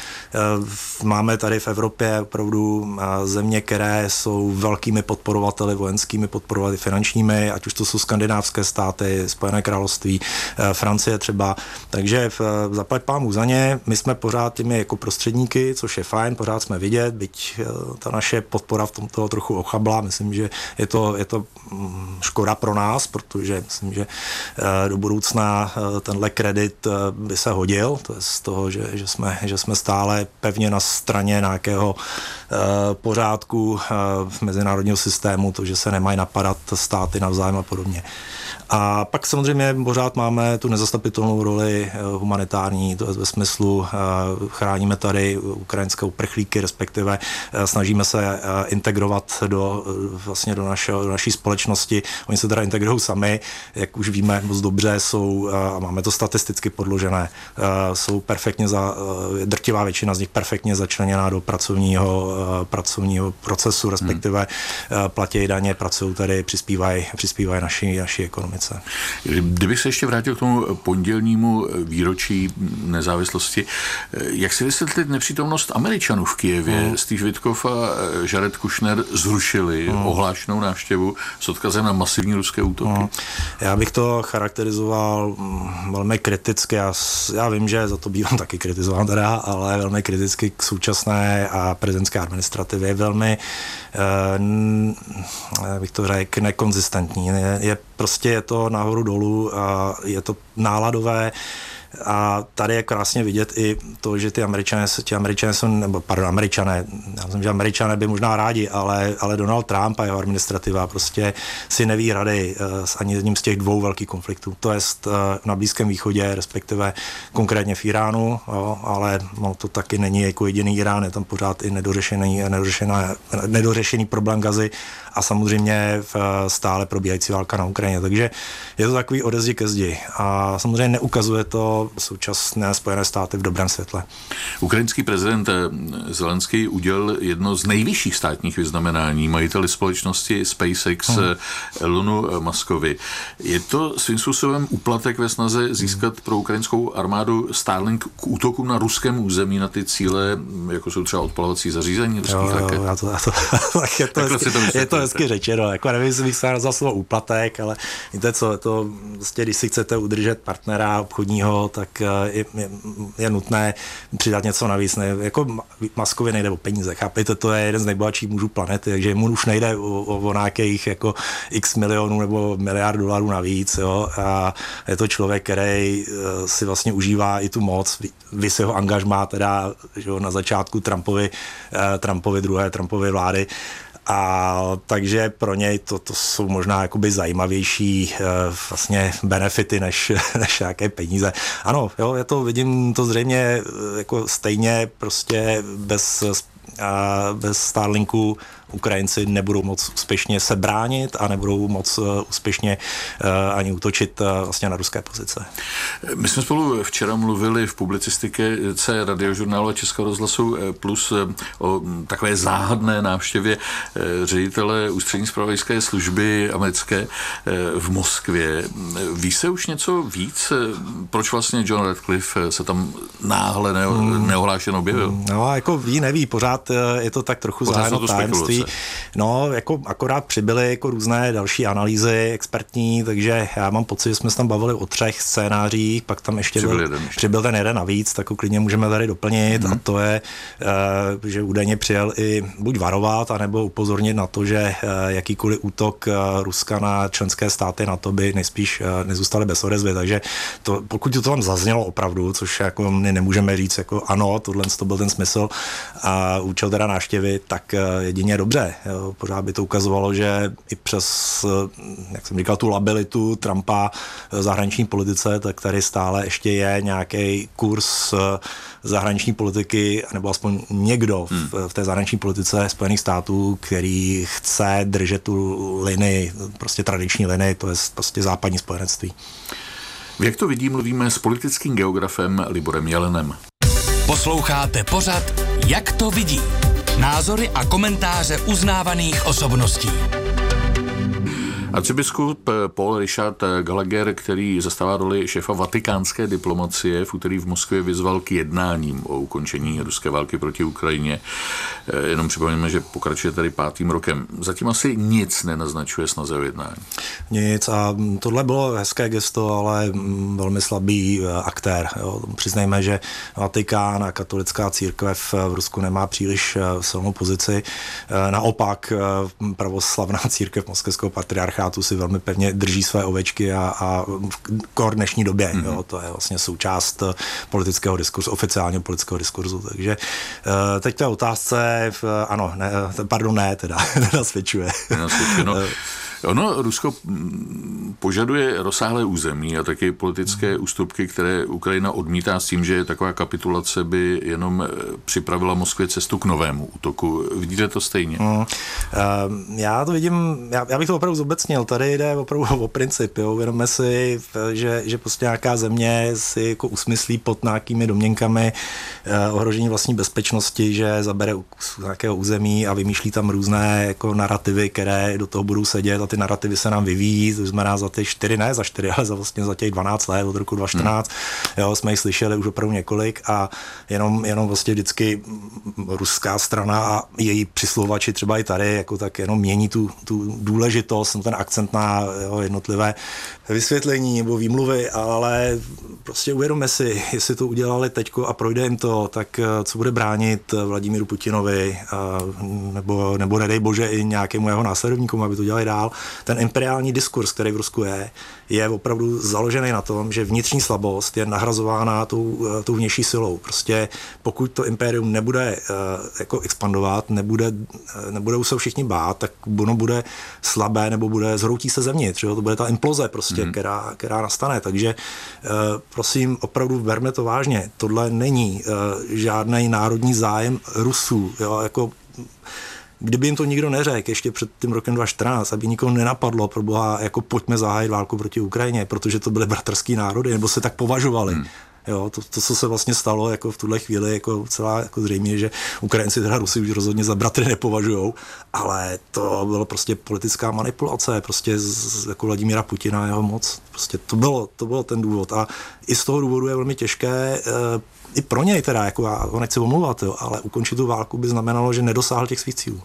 Máme tady v Evropě opravdu země, které jsou velkými podporovateli, vojenskými podporovateli, finančními, ať už to jsou skandinávské státy, Spojené království, Francie třeba. Takže zaplať pánbůh za ně. My jsme pořád těmi jako prostředníky, což je fajn, pořád jsme vidět, byť ta naše podpora v tomto trochu ochabla. Myslím, že je to škoda pro nás, protože myslím, že do budoucna tenhle kredit by se hodil, to je z toho, že jsme stále pevně na straně nějakého pořádku mezinárodního systému, to, že se nemají napadat státy navzájem a podobně. A pak samozřejmě pořád máme tu nezastupitelnou roli humanitární, to je ve smyslu chráníme tady ukrajinské uprchlíky, respektive snažíme se integrovat do naší společnosti. Oni se teda integrují sami, jak už víme moc dobře, a máme to statisticky podložené, jsou perfektně drtivá většina z nich perfektně začleněná do pracovního procesu, respektive platí daně, pracují tady, přispívají naší ekonomice. Kdybych se ještě vrátil k tomu pondělnímu výročí nezávislosti, jak si vysvětlit nepřítomnost Američanů v Kyjevě? Steve Witkoff a Jared Kushner zrušili ohlášenou návštěvu s odkazem na masivní ruské útoky. Já bych to charakterizoval velmi kriticky. Já vím, že za to bývám taky kritizován teda, ale velmi kriticky k současné a prezidentské administrativě. Velmi, bych to řekl, nekonzistentní. Je to nahoru dolů a je to náladové. A tady je krásně vidět i to, že Američané jsou, já myslím, že Američané by možná rádi, ale Donald Trump a jeho administrativa prostě si neví rady s ani jedním z těch dvou velkých konfliktů. To je na Blízkém východě, respektive konkrétně v Iránu, jo, ale to taky není jako jediný Irán, je tam pořád i nedořešený problém Gazy a samozřejmě stále probíhající válka na Ukrajině. Takže je to takový ode zdi ke zdi a samozřejmě neukazuje to současné Spojené státy v dobrém světle. Ukrajinský prezident Zelenský udělil jedno z nejvyšších státních vyznamenání majiteli společnosti SpaceX Elonu Muskovi. Je to svým způsobem úplatek ve snaze získat pro ukrajinskou armádu Starlink k útokům na ruském území na ty cíle, jako jsou třeba odpalovací zařízení ruských raket? Je to hezky řečeno. Jako nevím, jestli bych se nazval slovo úplatek, ale víte co, to vlastně, když si chcete udržet partnera obchodního, tak je nutné přidat něco navíc. Jako Muskovi nejde o peníze, chápejte, to je jeden z nejbohatších mužů planety, takže mu už nejde o nějakých jako x milionů nebo miliard dolarů navíc. Jo? A je to člověk, který si vlastně užívá i tu moc. Vy si ho angažmá teda že na začátku Trumpovy vlády. A takže pro něj to jsou možná jakoby zajímavější vlastně benefity než nějaké peníze. Ano, jo, já vidím to zřejmě jako stejně prostě bez Starlinku Ukrajinci nebudou moc úspěšně se bránit a nebudou moc úspěšně ani útočit vlastně na ruské pozice. My jsme spolu včera mluvili v publicistice Radiožurnálu a Českého rozhlasu Plus o takové záhadné návštěvě ředitele ústřední zpravodajské služby americké v Moskvě. Ví se už něco víc? Proč vlastně John Radcliffe se tam náhle neohlášen objevil? No, jako neví, pořád je to tak trochu zájemno tajemství. No, jako akorát přibyly jako různé další analýzy expertní, takže já mám pocit, že jsme se tam bavili o 3 scénářích, pak tam ještě přibyl ten jeden navíc, tak klidně můžeme tady doplnit a to je, že údajně přijel i buď varovat, anebo upozornit na to, že jakýkoliv útok Ruska na členské státy na to by nejspíš nezůstaly bez odezvy, takže pokud to tam zaznělo opravdu, což jako my nemůžeme říct jako ano, tohle to byl ten smysl a účel teda návštěvy, tak jedině dobře. Jo. Pořád by to ukazovalo, že i přes, jak jsem říkal, tu labilitu Trumpa v zahraniční politice, tak tady stále ještě je nějaký kurz zahraniční politiky, nebo aspoň někdo v té zahraniční politice Spojených států, který chce držet tu linii, prostě tradiční linii, to je prostě západní spojenectví. Jak to vidí, mluvíme s politickým geografem Liborem Jelenem. Posloucháte pořad Jak to vidí? Názory a komentáře uznávaných osobností. Arcibiskup Paul Richard Gallagher, který zastává roli šéfa vatikánské diplomacie, v úterý v Moskvě vyzval k jednáním o ukončení ruské války proti Ukrajině. Jenom připomeňme, že pokračuje tady 5. rokem. Zatím asi nic nenaznačuje snaze o jednání. Nic a tohle bylo hezké gesto, ale velmi slabý aktér. Jo. Přiznejme, že Vatikán a katolická církev v Rusku nemá příliš silnou pozici. Naopak pravoslavná církev moskevského patriarchátu si velmi pevně drží své ovečky a v dnešní době. Jo, to je vlastně součást politického diskurzu, oficiálního politického diskurzu. Takže teď to je otázce, ano, nenasvědčuje. No. Ono, Rusko požaduje rozsáhlé území a taky politické ústupky, které Ukrajina odmítá s tím, že taková kapitulace by jenom připravila Moskvě cestu k novému útoku. Vidíte to stejně? Já to vidím, já bych to opravdu zobecnil. Tady jde opravdu o princip. Jo. Uvědomme si, že prostě nějaká země si jako usmyslí pod nějakými domněnkami ohrožení vlastní bezpečnosti, že zabere nějakého území a vymýšlí tam různé jako narrativy, které do toho budou sedět a ty narrativy se nám vyvíjí, to znamená za ty 4, ale za těch 12 let od roku 2014, jo, jsme jich slyšeli už opravdu několik a jenom vlastně vždycky ruská strana a její přisluhovači třeba i tady, jako tak jenom mění tu důležitost, ten akcent na jednotlivé vysvětlení nebo výmluvy, ale prostě uvědomme si, jestli to udělali teďko a projde jim to, tak co bude bránit Vladimíru Putinovi nebo nedej bože i nějakému jeho následovníkům, aby to dělali dál. Ten imperiální diskurs, který v Rusku je opravdu založený na tom, že vnitřní slabost je nahrazována tou vnější silou. Prostě pokud to impérium nebude jako expandovat, nebudou se všichni bát, tak ono bude slabé nebo bude zhroutí se zevnitř. To bude ta imploze prostě, která nastane. Takže prosím, opravdu berme to vážně. Tohle není žádný národní zájem Rusů. Jo, jako kdyby jim to nikdo neřekl ještě před tím rokem 2014, aby nikoho nenapadlo, proboha, jako pojďme zahájit válku proti Ukrajině, protože to byly bratrský národy, nebo se tak považovali. Jo, to, co se vlastně stalo jako v tuhle chvíli, jako celá jako zřejmě, že Ukrajinci teda Rusy už rozhodně za bratry nepovažujou, ale to bylo prostě politická manipulace, prostě jako Vladimíra Putina a jeho moc. Prostě to bylo ten důvod. A i z toho důvodu je velmi těžké i pro něj teda, jako já ho nechci omlouvat, jo, ale ukončit tu válku by znamenalo, že nedosáhl těch svých cílů.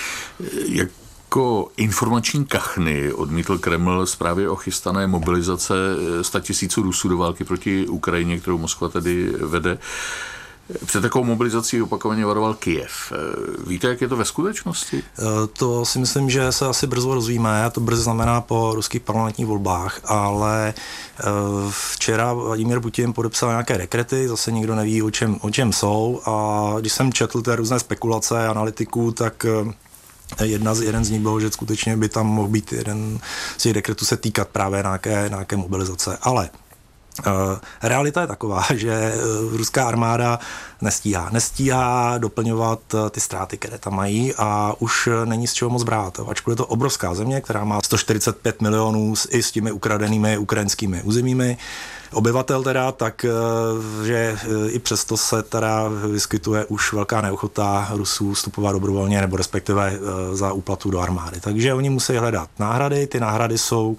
Jako informační kachny odmítl Kreml zprávy o chystané mobilizace 100 000 Rusů do války proti Ukrajině, kterou Moskva tedy vede. Před takovou mobilizací opakovaně varoval Kyjev. Víte, jak je to ve skutečnosti? To si myslím, že se asi brzo rozvíme, a to brzy znamená po ruských parlamentních volbách, ale včera Vladimír Putin podepsal nějaké dekrety, zase nikdo neví, o čem jsou, a když jsem četl ty různé spekulace analytiků, tak jeden z nich byl, že skutečně by tam mohl být jeden z těch dekretů se týkat právě nějaké mobilizace, ale realita je taková, že ruská armáda nestíhá doplňovat ty ztráty, které tam mají, a už není z čeho moc brát. Ačkoliv je to obrovská země, která má 145 milionů i s těmi ukradenými ukrajinskými územími obyvatel teda, tak že i přesto se teda vyskytuje už velká neochota Rusů vstupovat dobrovolně, nebo respektive za úplatu do armády. Takže oni musí hledat náhrady, ty náhrady jsou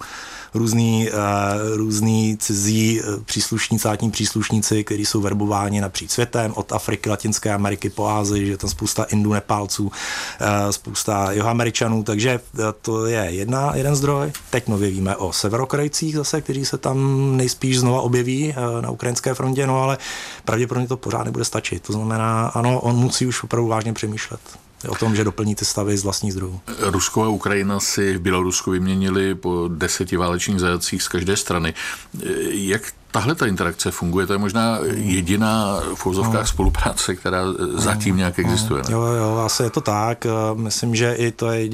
různý cizí státní příslušníci, kteří jsou verbováni napříč světem, od Afriky, Latinské Ameriky po Asii, že tam spousta Indů, Nepálců, spousta Jihoameričanů, takže to je jeden zdroj. Teď nově víme o Severokorejcích zase, kteří se tam nejspíš znova objeví na ukrajinské frontě, no ale pravděpodobně to pořád nebude stačit. To znamená, ano, on musí už opravdu vážně přemýšlet o tom, že doplní ty stavy z vlastních zdrojů. Rusko a Ukrajina si v Bělorusku vyměnili po 10 válečných zajatcích z každé strany. Jak tahle ta interakce funguje? To je možná jediná v uvozovkách spolupráce, která zatím nějak existuje. Ne? Jo, asi je to tak. Myslím, že i to je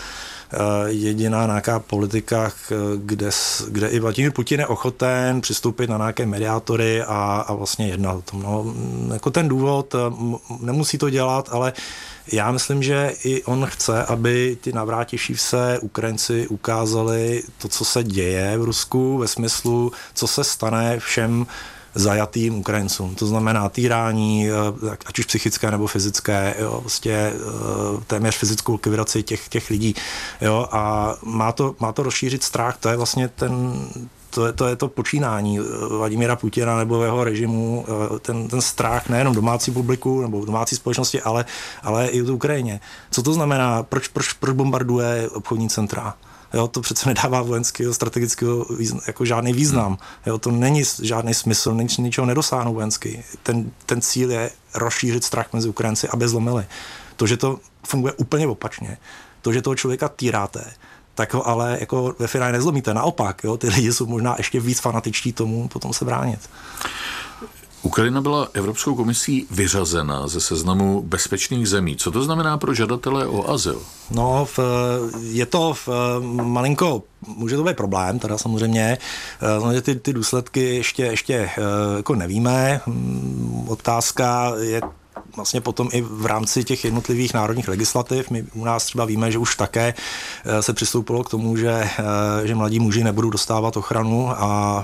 jediná nějaká politika, kde i Vladimír Putin je ochoten přistoupit na nějaké mediátory a vlastně jednat o tom. No, jako ten důvod, nemusí to dělat, ale já myslím, že i on chce, aby ty navrátivší se Ukrajinci ukázali to, co se děje v Rusku, ve smyslu, co se stane všem zajatým Ukrajincům. To znamená týrání, ať už psychické nebo fyzické, jo, vlastně téměř fyzickou likvidaci těch lidí. Jo, a má to rozšířit strach, to je vlastně to je to počínání Vladimíra Putina nebo jeho režimu, ten strach nejenom domácí publiku nebo domácí společnosti, ale i v Ukrajině. Co to znamená? Proč bombarduje obchodní centra? Jo, to přece nedává vojenského, strategického jako žádný význam. Jo, to není žádný smysl, ničeho nedosáhnou vojensky. Ten cíl je rozšířit strach mezi Ukrajinci, aby zlomili. To, že to funguje úplně opačně, to, že toho člověka týráte, tak ho ale jako ve finále nezlomíte. Naopak, jo, ty lidi jsou možná ještě víc fanatičtí tomu potom se bránit. Ukrajina byla Evropskou komisí vyřazena ze seznamu bezpečných zemí. Co to znamená pro žadatele o azyl? No, je to malinko, může to být problém, teda samozřejmě, ty důsledky ještě jako nevíme. Otázka je vlastně potom i v rámci těch jednotlivých národních legislativ. My u nás třeba víme, že už také se přistoupilo k tomu, že mladí muži nebudou dostávat ochranu a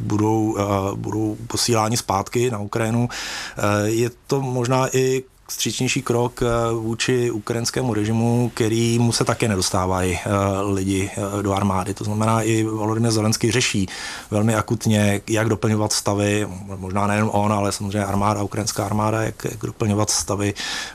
budou posíláni zpátky na Ukrajinu. Je to možná i vstřícnější krok vůči ukrajinskému režimu, kterýmu se také nedostávají lidi do armády. To znamená, i Volodymyr Zelenský řeší velmi akutně, jak doplňovat stavy, možná nejenom on, ale samozřejmě armáda, ukrajinská armáda, jak doplňovat stavy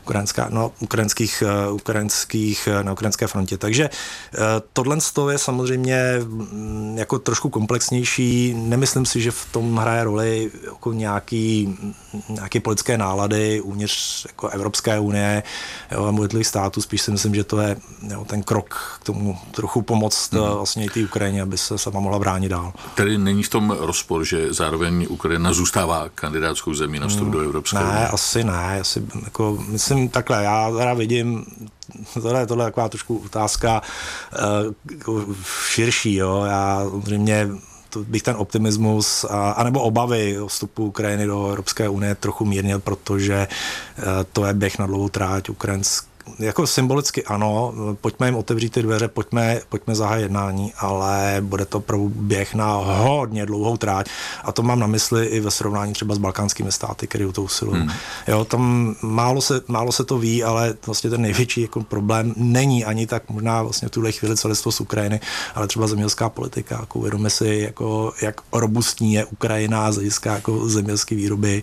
ukrajinských na ukrajinské frontě. Takže tohle je samozřejmě jako trošku komplexnější. Nemyslím si, že v tom hraje roli jako nějaké politické nálady uvnitř jako jako Evropské unie, jo, jednotlivých států. Spíš si myslím, že to je ten krok k tomu trochu pomoct vlastně i té Ukrajině, aby se sama mohla bránit dál. Tedy není v tom rozpor, že zároveň Ukrajina zůstává kandidátskou zemí na vstup do Evropské unie? Ne, asi ne. Jako, myslím takhle, já teda vidím, tohle je taková trošku otázka širší. Jo. Já samozřejmě bych ten optimismus anebo obavy o vstupu Ukrajiny do Evropské unie trochu mírnil, protože to je běh na dlouhou tráť jako symbolicky ano, pojďme jim otevřít ty dveře, pojďme zahájit jednání, ale bude to běh na hodně dlouhou tráť a to mám na mysli i ve srovnání třeba s balkánskými státy, které o to usilují. Jo, tam málo se to ví, ale vlastně ten největší jako problém není ani tak možná vlastně v tuhle chvíli celistvost Ukrajiny, ale třeba zemědělská politika. Jako uvědomme si, jako, jak robustní je Ukrajina z hlediska jako zemědělské výroby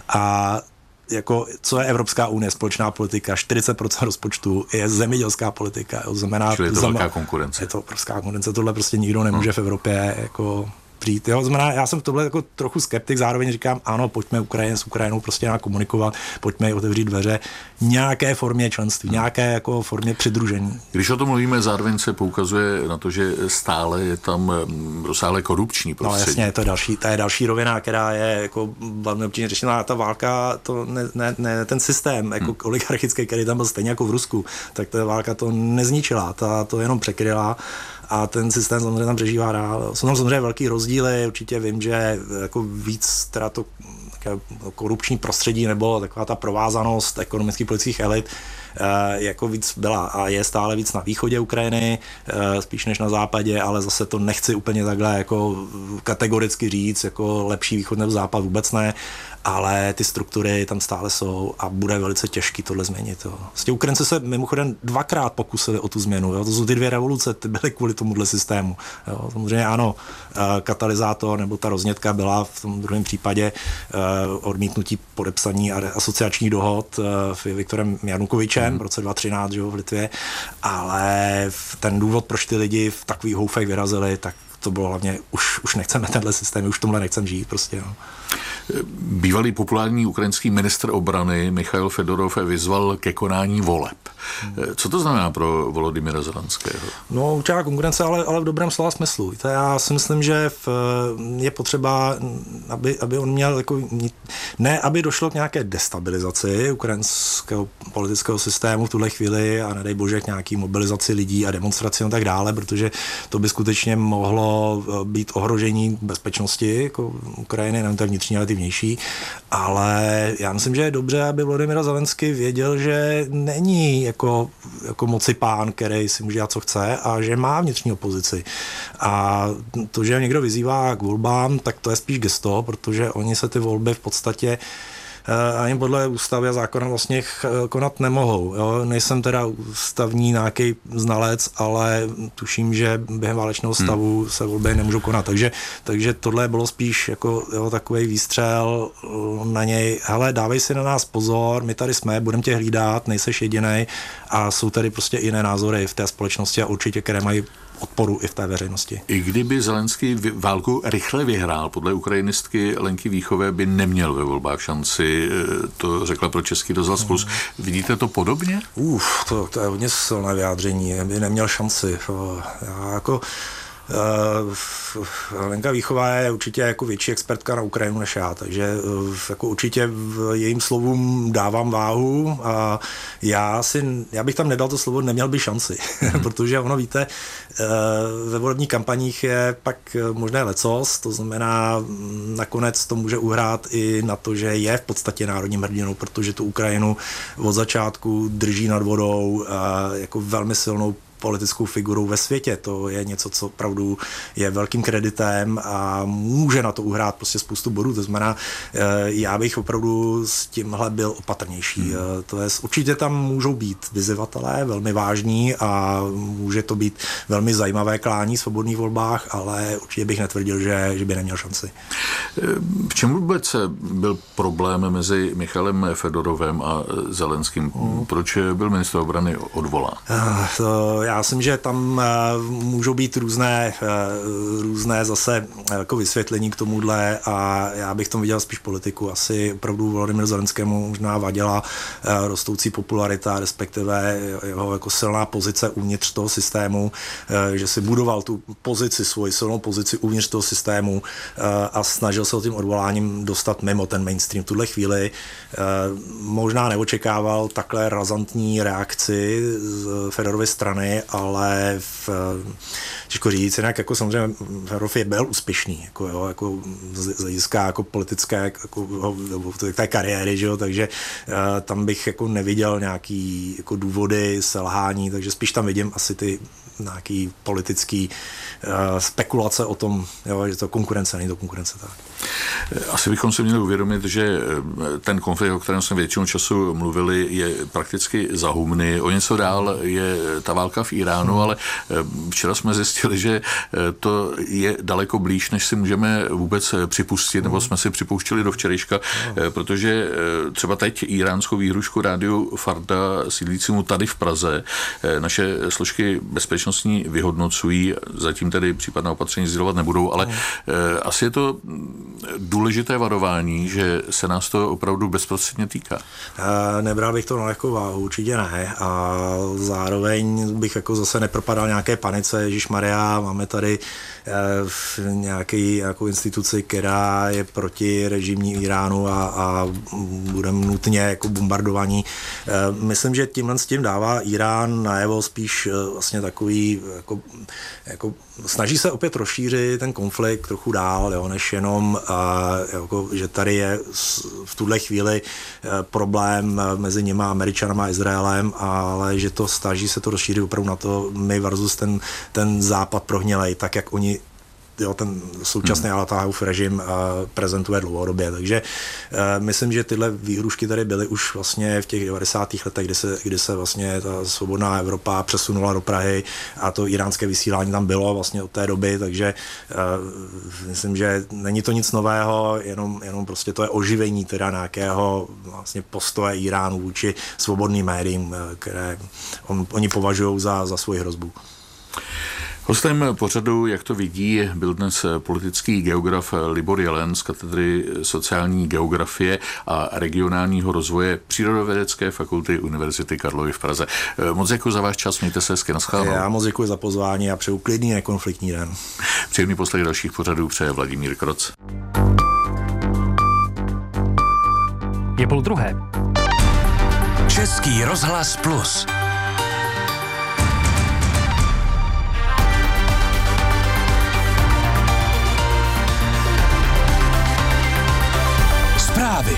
a jako, co je Evropská unie, společná politika, 40% rozpočtu je zemědělská politika. Jo, znamená, čili je to velká konkurence. Je to obrovská konkurence, tohle prostě nikdo nemůže v Evropě jako přijít. Jo, znamená, já jsem v tomhle jako trochu skeptik, zároveň říkám, ano, pojďme s Ukrajinou prostě nějak komunikovat, pojďme otevřít dveře nějaké formě členství, nějaké jako formě přidružení. Když o tom mluvíme, zároveň se poukazuje na to, že stále je tam rozsáhlé korupční prostředí. No jasně, to je další rovina, která je jako velmi obtížně řešená. Ta válka, ten systém jako oligarchický, který tam byl stejně jako v Rusku, tak ta válka to nezničila, to jenom překryla. A ten systém samozřejmě tam přežívá dál. Jsou tam samozřejmě velký rozdíly, určitě vím, že jako víc teda to korupční prostředí nebo taková ta provázanost ekonomických politických elit jako víc byla a je stále víc na východě Ukrajiny, spíš než na západě, ale zase to nechci úplně takhle jako kategoricky říct, jako lepší východ nebo západ vůbec ne, ale ty struktury tam stále jsou a bude velice těžký tohle změnit. Jo. Vlastně Ukrajinci se mimochodem 2krát pokusili o tu změnu. Jo. To jsou ty 2 revoluce, ty byly kvůli tomuhle systému. Jo. Samozřejmě ano, katalyzátor nebo ta roznětka byla v tom druhém případě odmítnutí podepsaní asociačních dohod Viktorem Janukovičem v roce 2013 v Litvě, ale ten důvod, proč ty lidi v takových houfech vyrazili, tak to bylo hlavně, už nechceme tenhle systém, už v tomhle nechcem žít prostě. No. Bývalý populární ukrajinský ministr obrany Michail Fedorov vyzval ke konání voleb. Co to znamená pro Volodymyra Zelenského? No, určitá konkurence, ale v dobrém slova smyslu. Víte, já si myslím, že je potřeba, aby on měl jako, ne, aby došlo k nějaké destabilizaci ukrajinského politického systému v tuhle chvíli a nedej bože k nějaký mobilizaci lidí a demonstraci a tak dále, protože to by skutečně mohlo být ohrožení bezpečnosti jako Ukrajiny, nevím, to je vnitřní, ale ty vnější, ale já myslím, že je dobře, aby Volodymyr Zelenský věděl, že není jako moci pán, který si může dělat, co chce a že má vnitřní opozici. A to, že někdo vyzývá k volbám, tak to je spíš gesto, protože oni se ty volby v podstatě ani podle ústavy a zákona vlastně konat nemohou. Jo? Nejsem teda ústavní nějaký znalec, ale tuším, že během válečného stavu se volby nemůžou konat. Takže tohle bylo spíš jako takový výstřel na něj. Hele, dávej si na nás pozor, my tady jsme, budeme tě hlídat, nejseš jedinej a jsou tady prostě jiné názory v té společnosti a určitě, které mají odporu i v té veřejnosti. I kdyby Zelenský válku rychle vyhrál, podle ukrajinistky Lenky Víchové by neměl ve volbách šanci, to řekla pro Český rozhlas Plus. Vidíte to podobně? To je hodně silné vyjádření, by neměl šanci. Já jako Lenka Víchová je určitě jako větší expertka na Ukrajinu než já, takže jako určitě v jejím slovům dávám váhu a já bych tam nedal to slovo neměl by šanci, protože ono víte, ve volebních kampaních je pak možné lecos, to znamená nakonec to může uhrát i na to, že je v podstatě národním hrdinou, protože tu Ukrajinu od začátku drží nad vodou jako velmi silnou politickou figurou ve světě. To je něco, co opravdu je velkým kreditem a může na to uhrát prostě spoustu bodů. To znamená, já bych opravdu s tímhle byl opatrnější. To je, určitě tam můžou být vyzývatelé, velmi vážní a může to být velmi zajímavé klání v svobodných volbách, ale určitě bych netvrdil, že by neměl šanci. V čem vůbec byl problém mezi Michailem Fedorovem a Zelenským? Proč byl ministr obrany odvolán? Já myslím, že tam můžou být různé zase jako vysvětlení k tomuhle a já bych tomu viděl spíš politiku. Asi opravdu Volodymyr Zelenskému možná vadila rostoucí popularita, respektive jeho jako silná pozice uvnitř toho systému, že si budoval tu pozici, svoji silnou pozici uvnitř toho systému a snažil se o tím odvoláním dostat mimo ten mainstream. V tuhle chvíli možná neočekával takhle razantní reakci z Fedorovy strany, ale těžko říct, jinak jako samozřejmě Fedorov byl úspěšný, jako z hlediska jako politické jako té kariéry, že jo, takže tam bych jako neviděl nějaký jako důvody selhání, takže spíš tam vidím asi ty nějaký politický spekulace o tom, jo, že to konkurence, není to konkurence. Tak. Asi bychom si měli uvědomit, že ten konflikt, o kterém jsme většinu času mluvili, je prakticky za humny. O něco dál je ta válka v Iránu, ale včera jsme zjistili, že to je daleko blíž, než si můžeme vůbec připustit, nebo jsme si připouštěli do včerejška, protože třeba teď iránskou výhrušku rádiu Farda sídlícímu tady v Praze naše složky bezpečnostní vyhodnocují, zatím tedy případné opatření sdělovat nebudou, ale asi je to důležité varování, že se nás to opravdu bezprostředně týká. Nebral bych to na lehkou váhu, určitě ne. A zároveň bych jako zase nepropadal nějaké panice. Ježišmarja, máme tady nějakou instituci, která je proti režimní Iránu a budeme nutně jako bombardovaní. Myslím, že tímhle s tím dává Irán najevo spíš vlastně takový jako snaží se opět rozšířit ten konflikt trochu dál, jo, než jenom, jako, že tady je v tuhle chvíli problém mezi něma Američanama a Izraelem, ale že to snaží se to rozšířit opravdu na to my versus ten západ prohnělej, tak jak oni ten současný Al-Tahův režim prezentuje dlouhodobě. Takže myslím, že tyhle výhrušky tady byly už vlastně v těch 90. letech, kdy se vlastně ta svobodná Evropa přesunula do Prahy a to iránské vysílání tam bylo vlastně od té doby, takže myslím, že není to nic nového, jenom prostě to je oživení teda nějakého vlastně postoje Iránu vůči svobodným médiím, které oni považují za svoji hrozbu. Hostem pořadu, jak to vidí, byl dnes politický geograf Libor Jelen z katedry sociální geografie a regionálního rozvoje Přírodovědecké fakulty Univerzity Karlovy v Praze. Moc děkuji za váš čas, mějte se hezky, naschledanou. Já moc děkuji za pozvání a přeju klidný nekonfliktní den. Příjemný poslech dalších pořadů přeje Vladimír Kroc. Je 12:30. Český rozhlas Plus. Zprávy.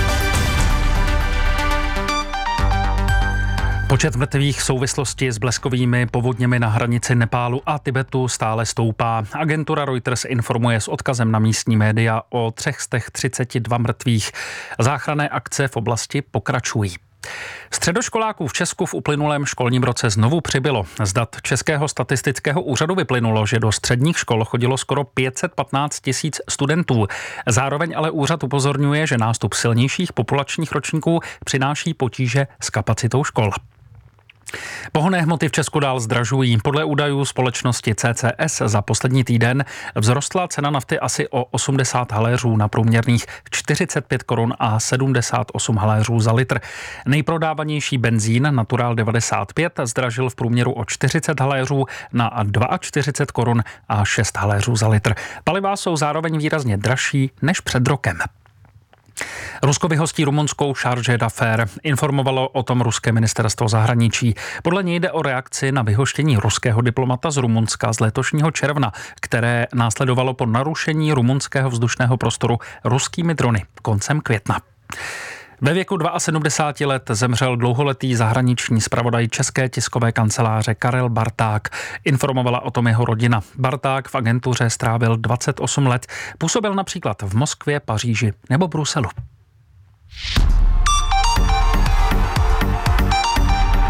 Počet mrtvých v souvislosti s bleskovými povodněmi na hranici Nepálu a Tibetu stále stoupá. Agentura Reuters informuje s odkazem na místní média o 332 mrtvých. Záchranné akce v oblasti pokračují. Středoškoláků v Česku v uplynulém školním roce znovu přibylo. Z dat Českého statistického úřadu vyplynulo, že do středních škol chodilo skoro 515 000 studentů. Zároveň ale úřad upozorňuje, že nástup silnějších populačních ročníků přináší potíže s kapacitou škol. Pohonné hmoty v Česku dál zdražují. Podle údajů společnosti CCS za poslední týden vzrostla cena nafty asi o 80 haléřů na průměrných 45 korun a 78 haléřů za litr. Nejprodávanější benzín Natural 95 zdražil v průměru o 40 haléřů na 42 korun a 6 haléřů za litr. Paliva jsou zároveň výrazně dražší než před rokem. Rusko vyhostí rumunskou charge d'affaires. Informovalo o tom ruské ministerstvo zahraničí. Podle něj jde o reakci na vyhoštění ruského diplomata z Rumunska z letošního června, které následovalo po narušení rumunského vzdušného prostoru ruskými drony koncem května. Ve věku 72 let zemřel dlouholetý zahraniční zpravodaj České tiskové kanceláře Karel Barták. Informovala o tom jeho rodina. Barták v agentuře strávil 28 let. Působil například v Moskvě, Paříži nebo Bruselu.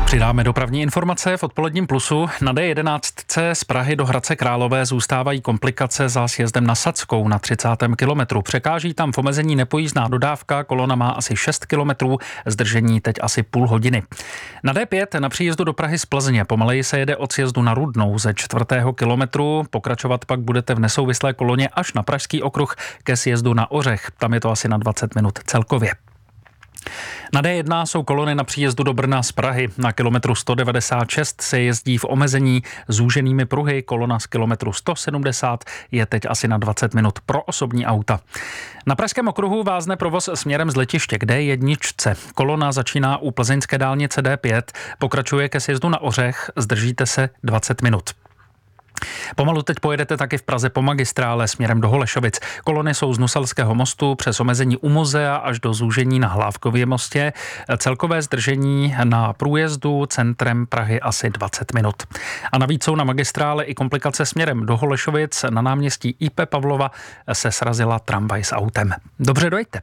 Přidáme dopravní informace v odpoledním plusu. Na D11 z Prahy do Hradce Králové zůstávají komplikace za sjezdem na Sadskou na 30. kilometru. Překáží tam v omezení nepojízdná dodávka, kolona má asi 6 kilometrů, zdržení teď asi půl hodiny. Na D5 na příjezdu do Prahy z Plzně pomaleji se jede od sjezdu na Rudnou ze 4. kilometru. Pokračovat pak budete v nesouvislé koloně až na Pražský okruh ke sjezdu na Ořech. Tam je to asi na 20 minut celkově. Na D1 jsou kolony na příjezdu do Brna z Prahy. Na kilometru 196 se jezdí v omezení zúženými pruhy. Kolona z kilometru 170 je teď asi na 20 minut pro osobní auta. Na Pražském okruhu vázne provoz směrem z letiště k D1. Kolona začíná u plzeňské dálnice D5, pokračuje ke sjezdu na Ořech, zdržíte se 20 minut. Pomalu teď pojedete taky v Praze po magistrále směrem do Holešovic. Kolony jsou z Nuselského mostu přes omezení u muzea až do zúžení na Hlávkově mostě. Celkové zdržení na průjezdu centrem Prahy asi 20 minut. A navíc jsou na magistrále i komplikace směrem do Holešovic. Na náměstí IP Pavlova se srazila tramvaj s autem. Dobře, dojďte.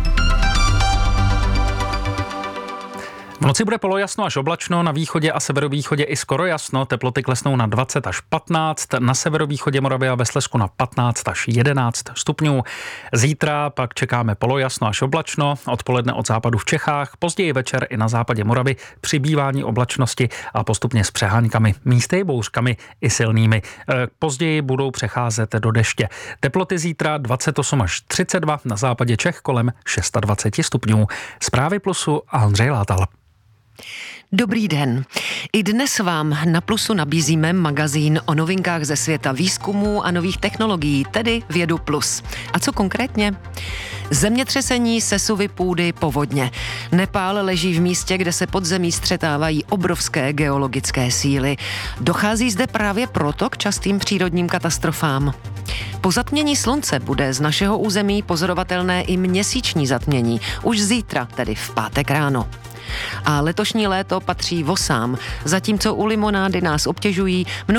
V noci bude polojasno až oblačno, na východě a severovýchodě i skoro jasno, teploty klesnou na 20 až 15, na severovýchodě Moravy a ve Slezsku na 15 až 11 stupňů. Zítra pak čekáme polojasno až oblačno, odpoledne od západu v Čechách, později večer i na západě Moravy přibývání oblačnosti a postupně s přeháňkami, místy bouřkami i silnými. Později budou přecházet do deště. Teploty zítra 28 až 32, na západě Čech kolem 26 stupňů. Zprávy Plusu a Ondřej Látal. Dobrý den. I dnes vám na Plusu nabízíme magazín o novinkách ze světa výzkumů a nových technologií, tedy Vědu Plus. A co konkrétně? Zemětřesení, sesuvy půdy, povodně. Nepál leží v místě, kde se pod zemí střetávají obrovské geologické síly. Dochází zde právě proto k častým přírodním katastrofám. Po zatmění slunce bude z našeho území pozorovatelné i měsíční zatmění, už zítra, tedy v pátek ráno. A letošní léto patří vosám, zatímco u limonády nás obtěžují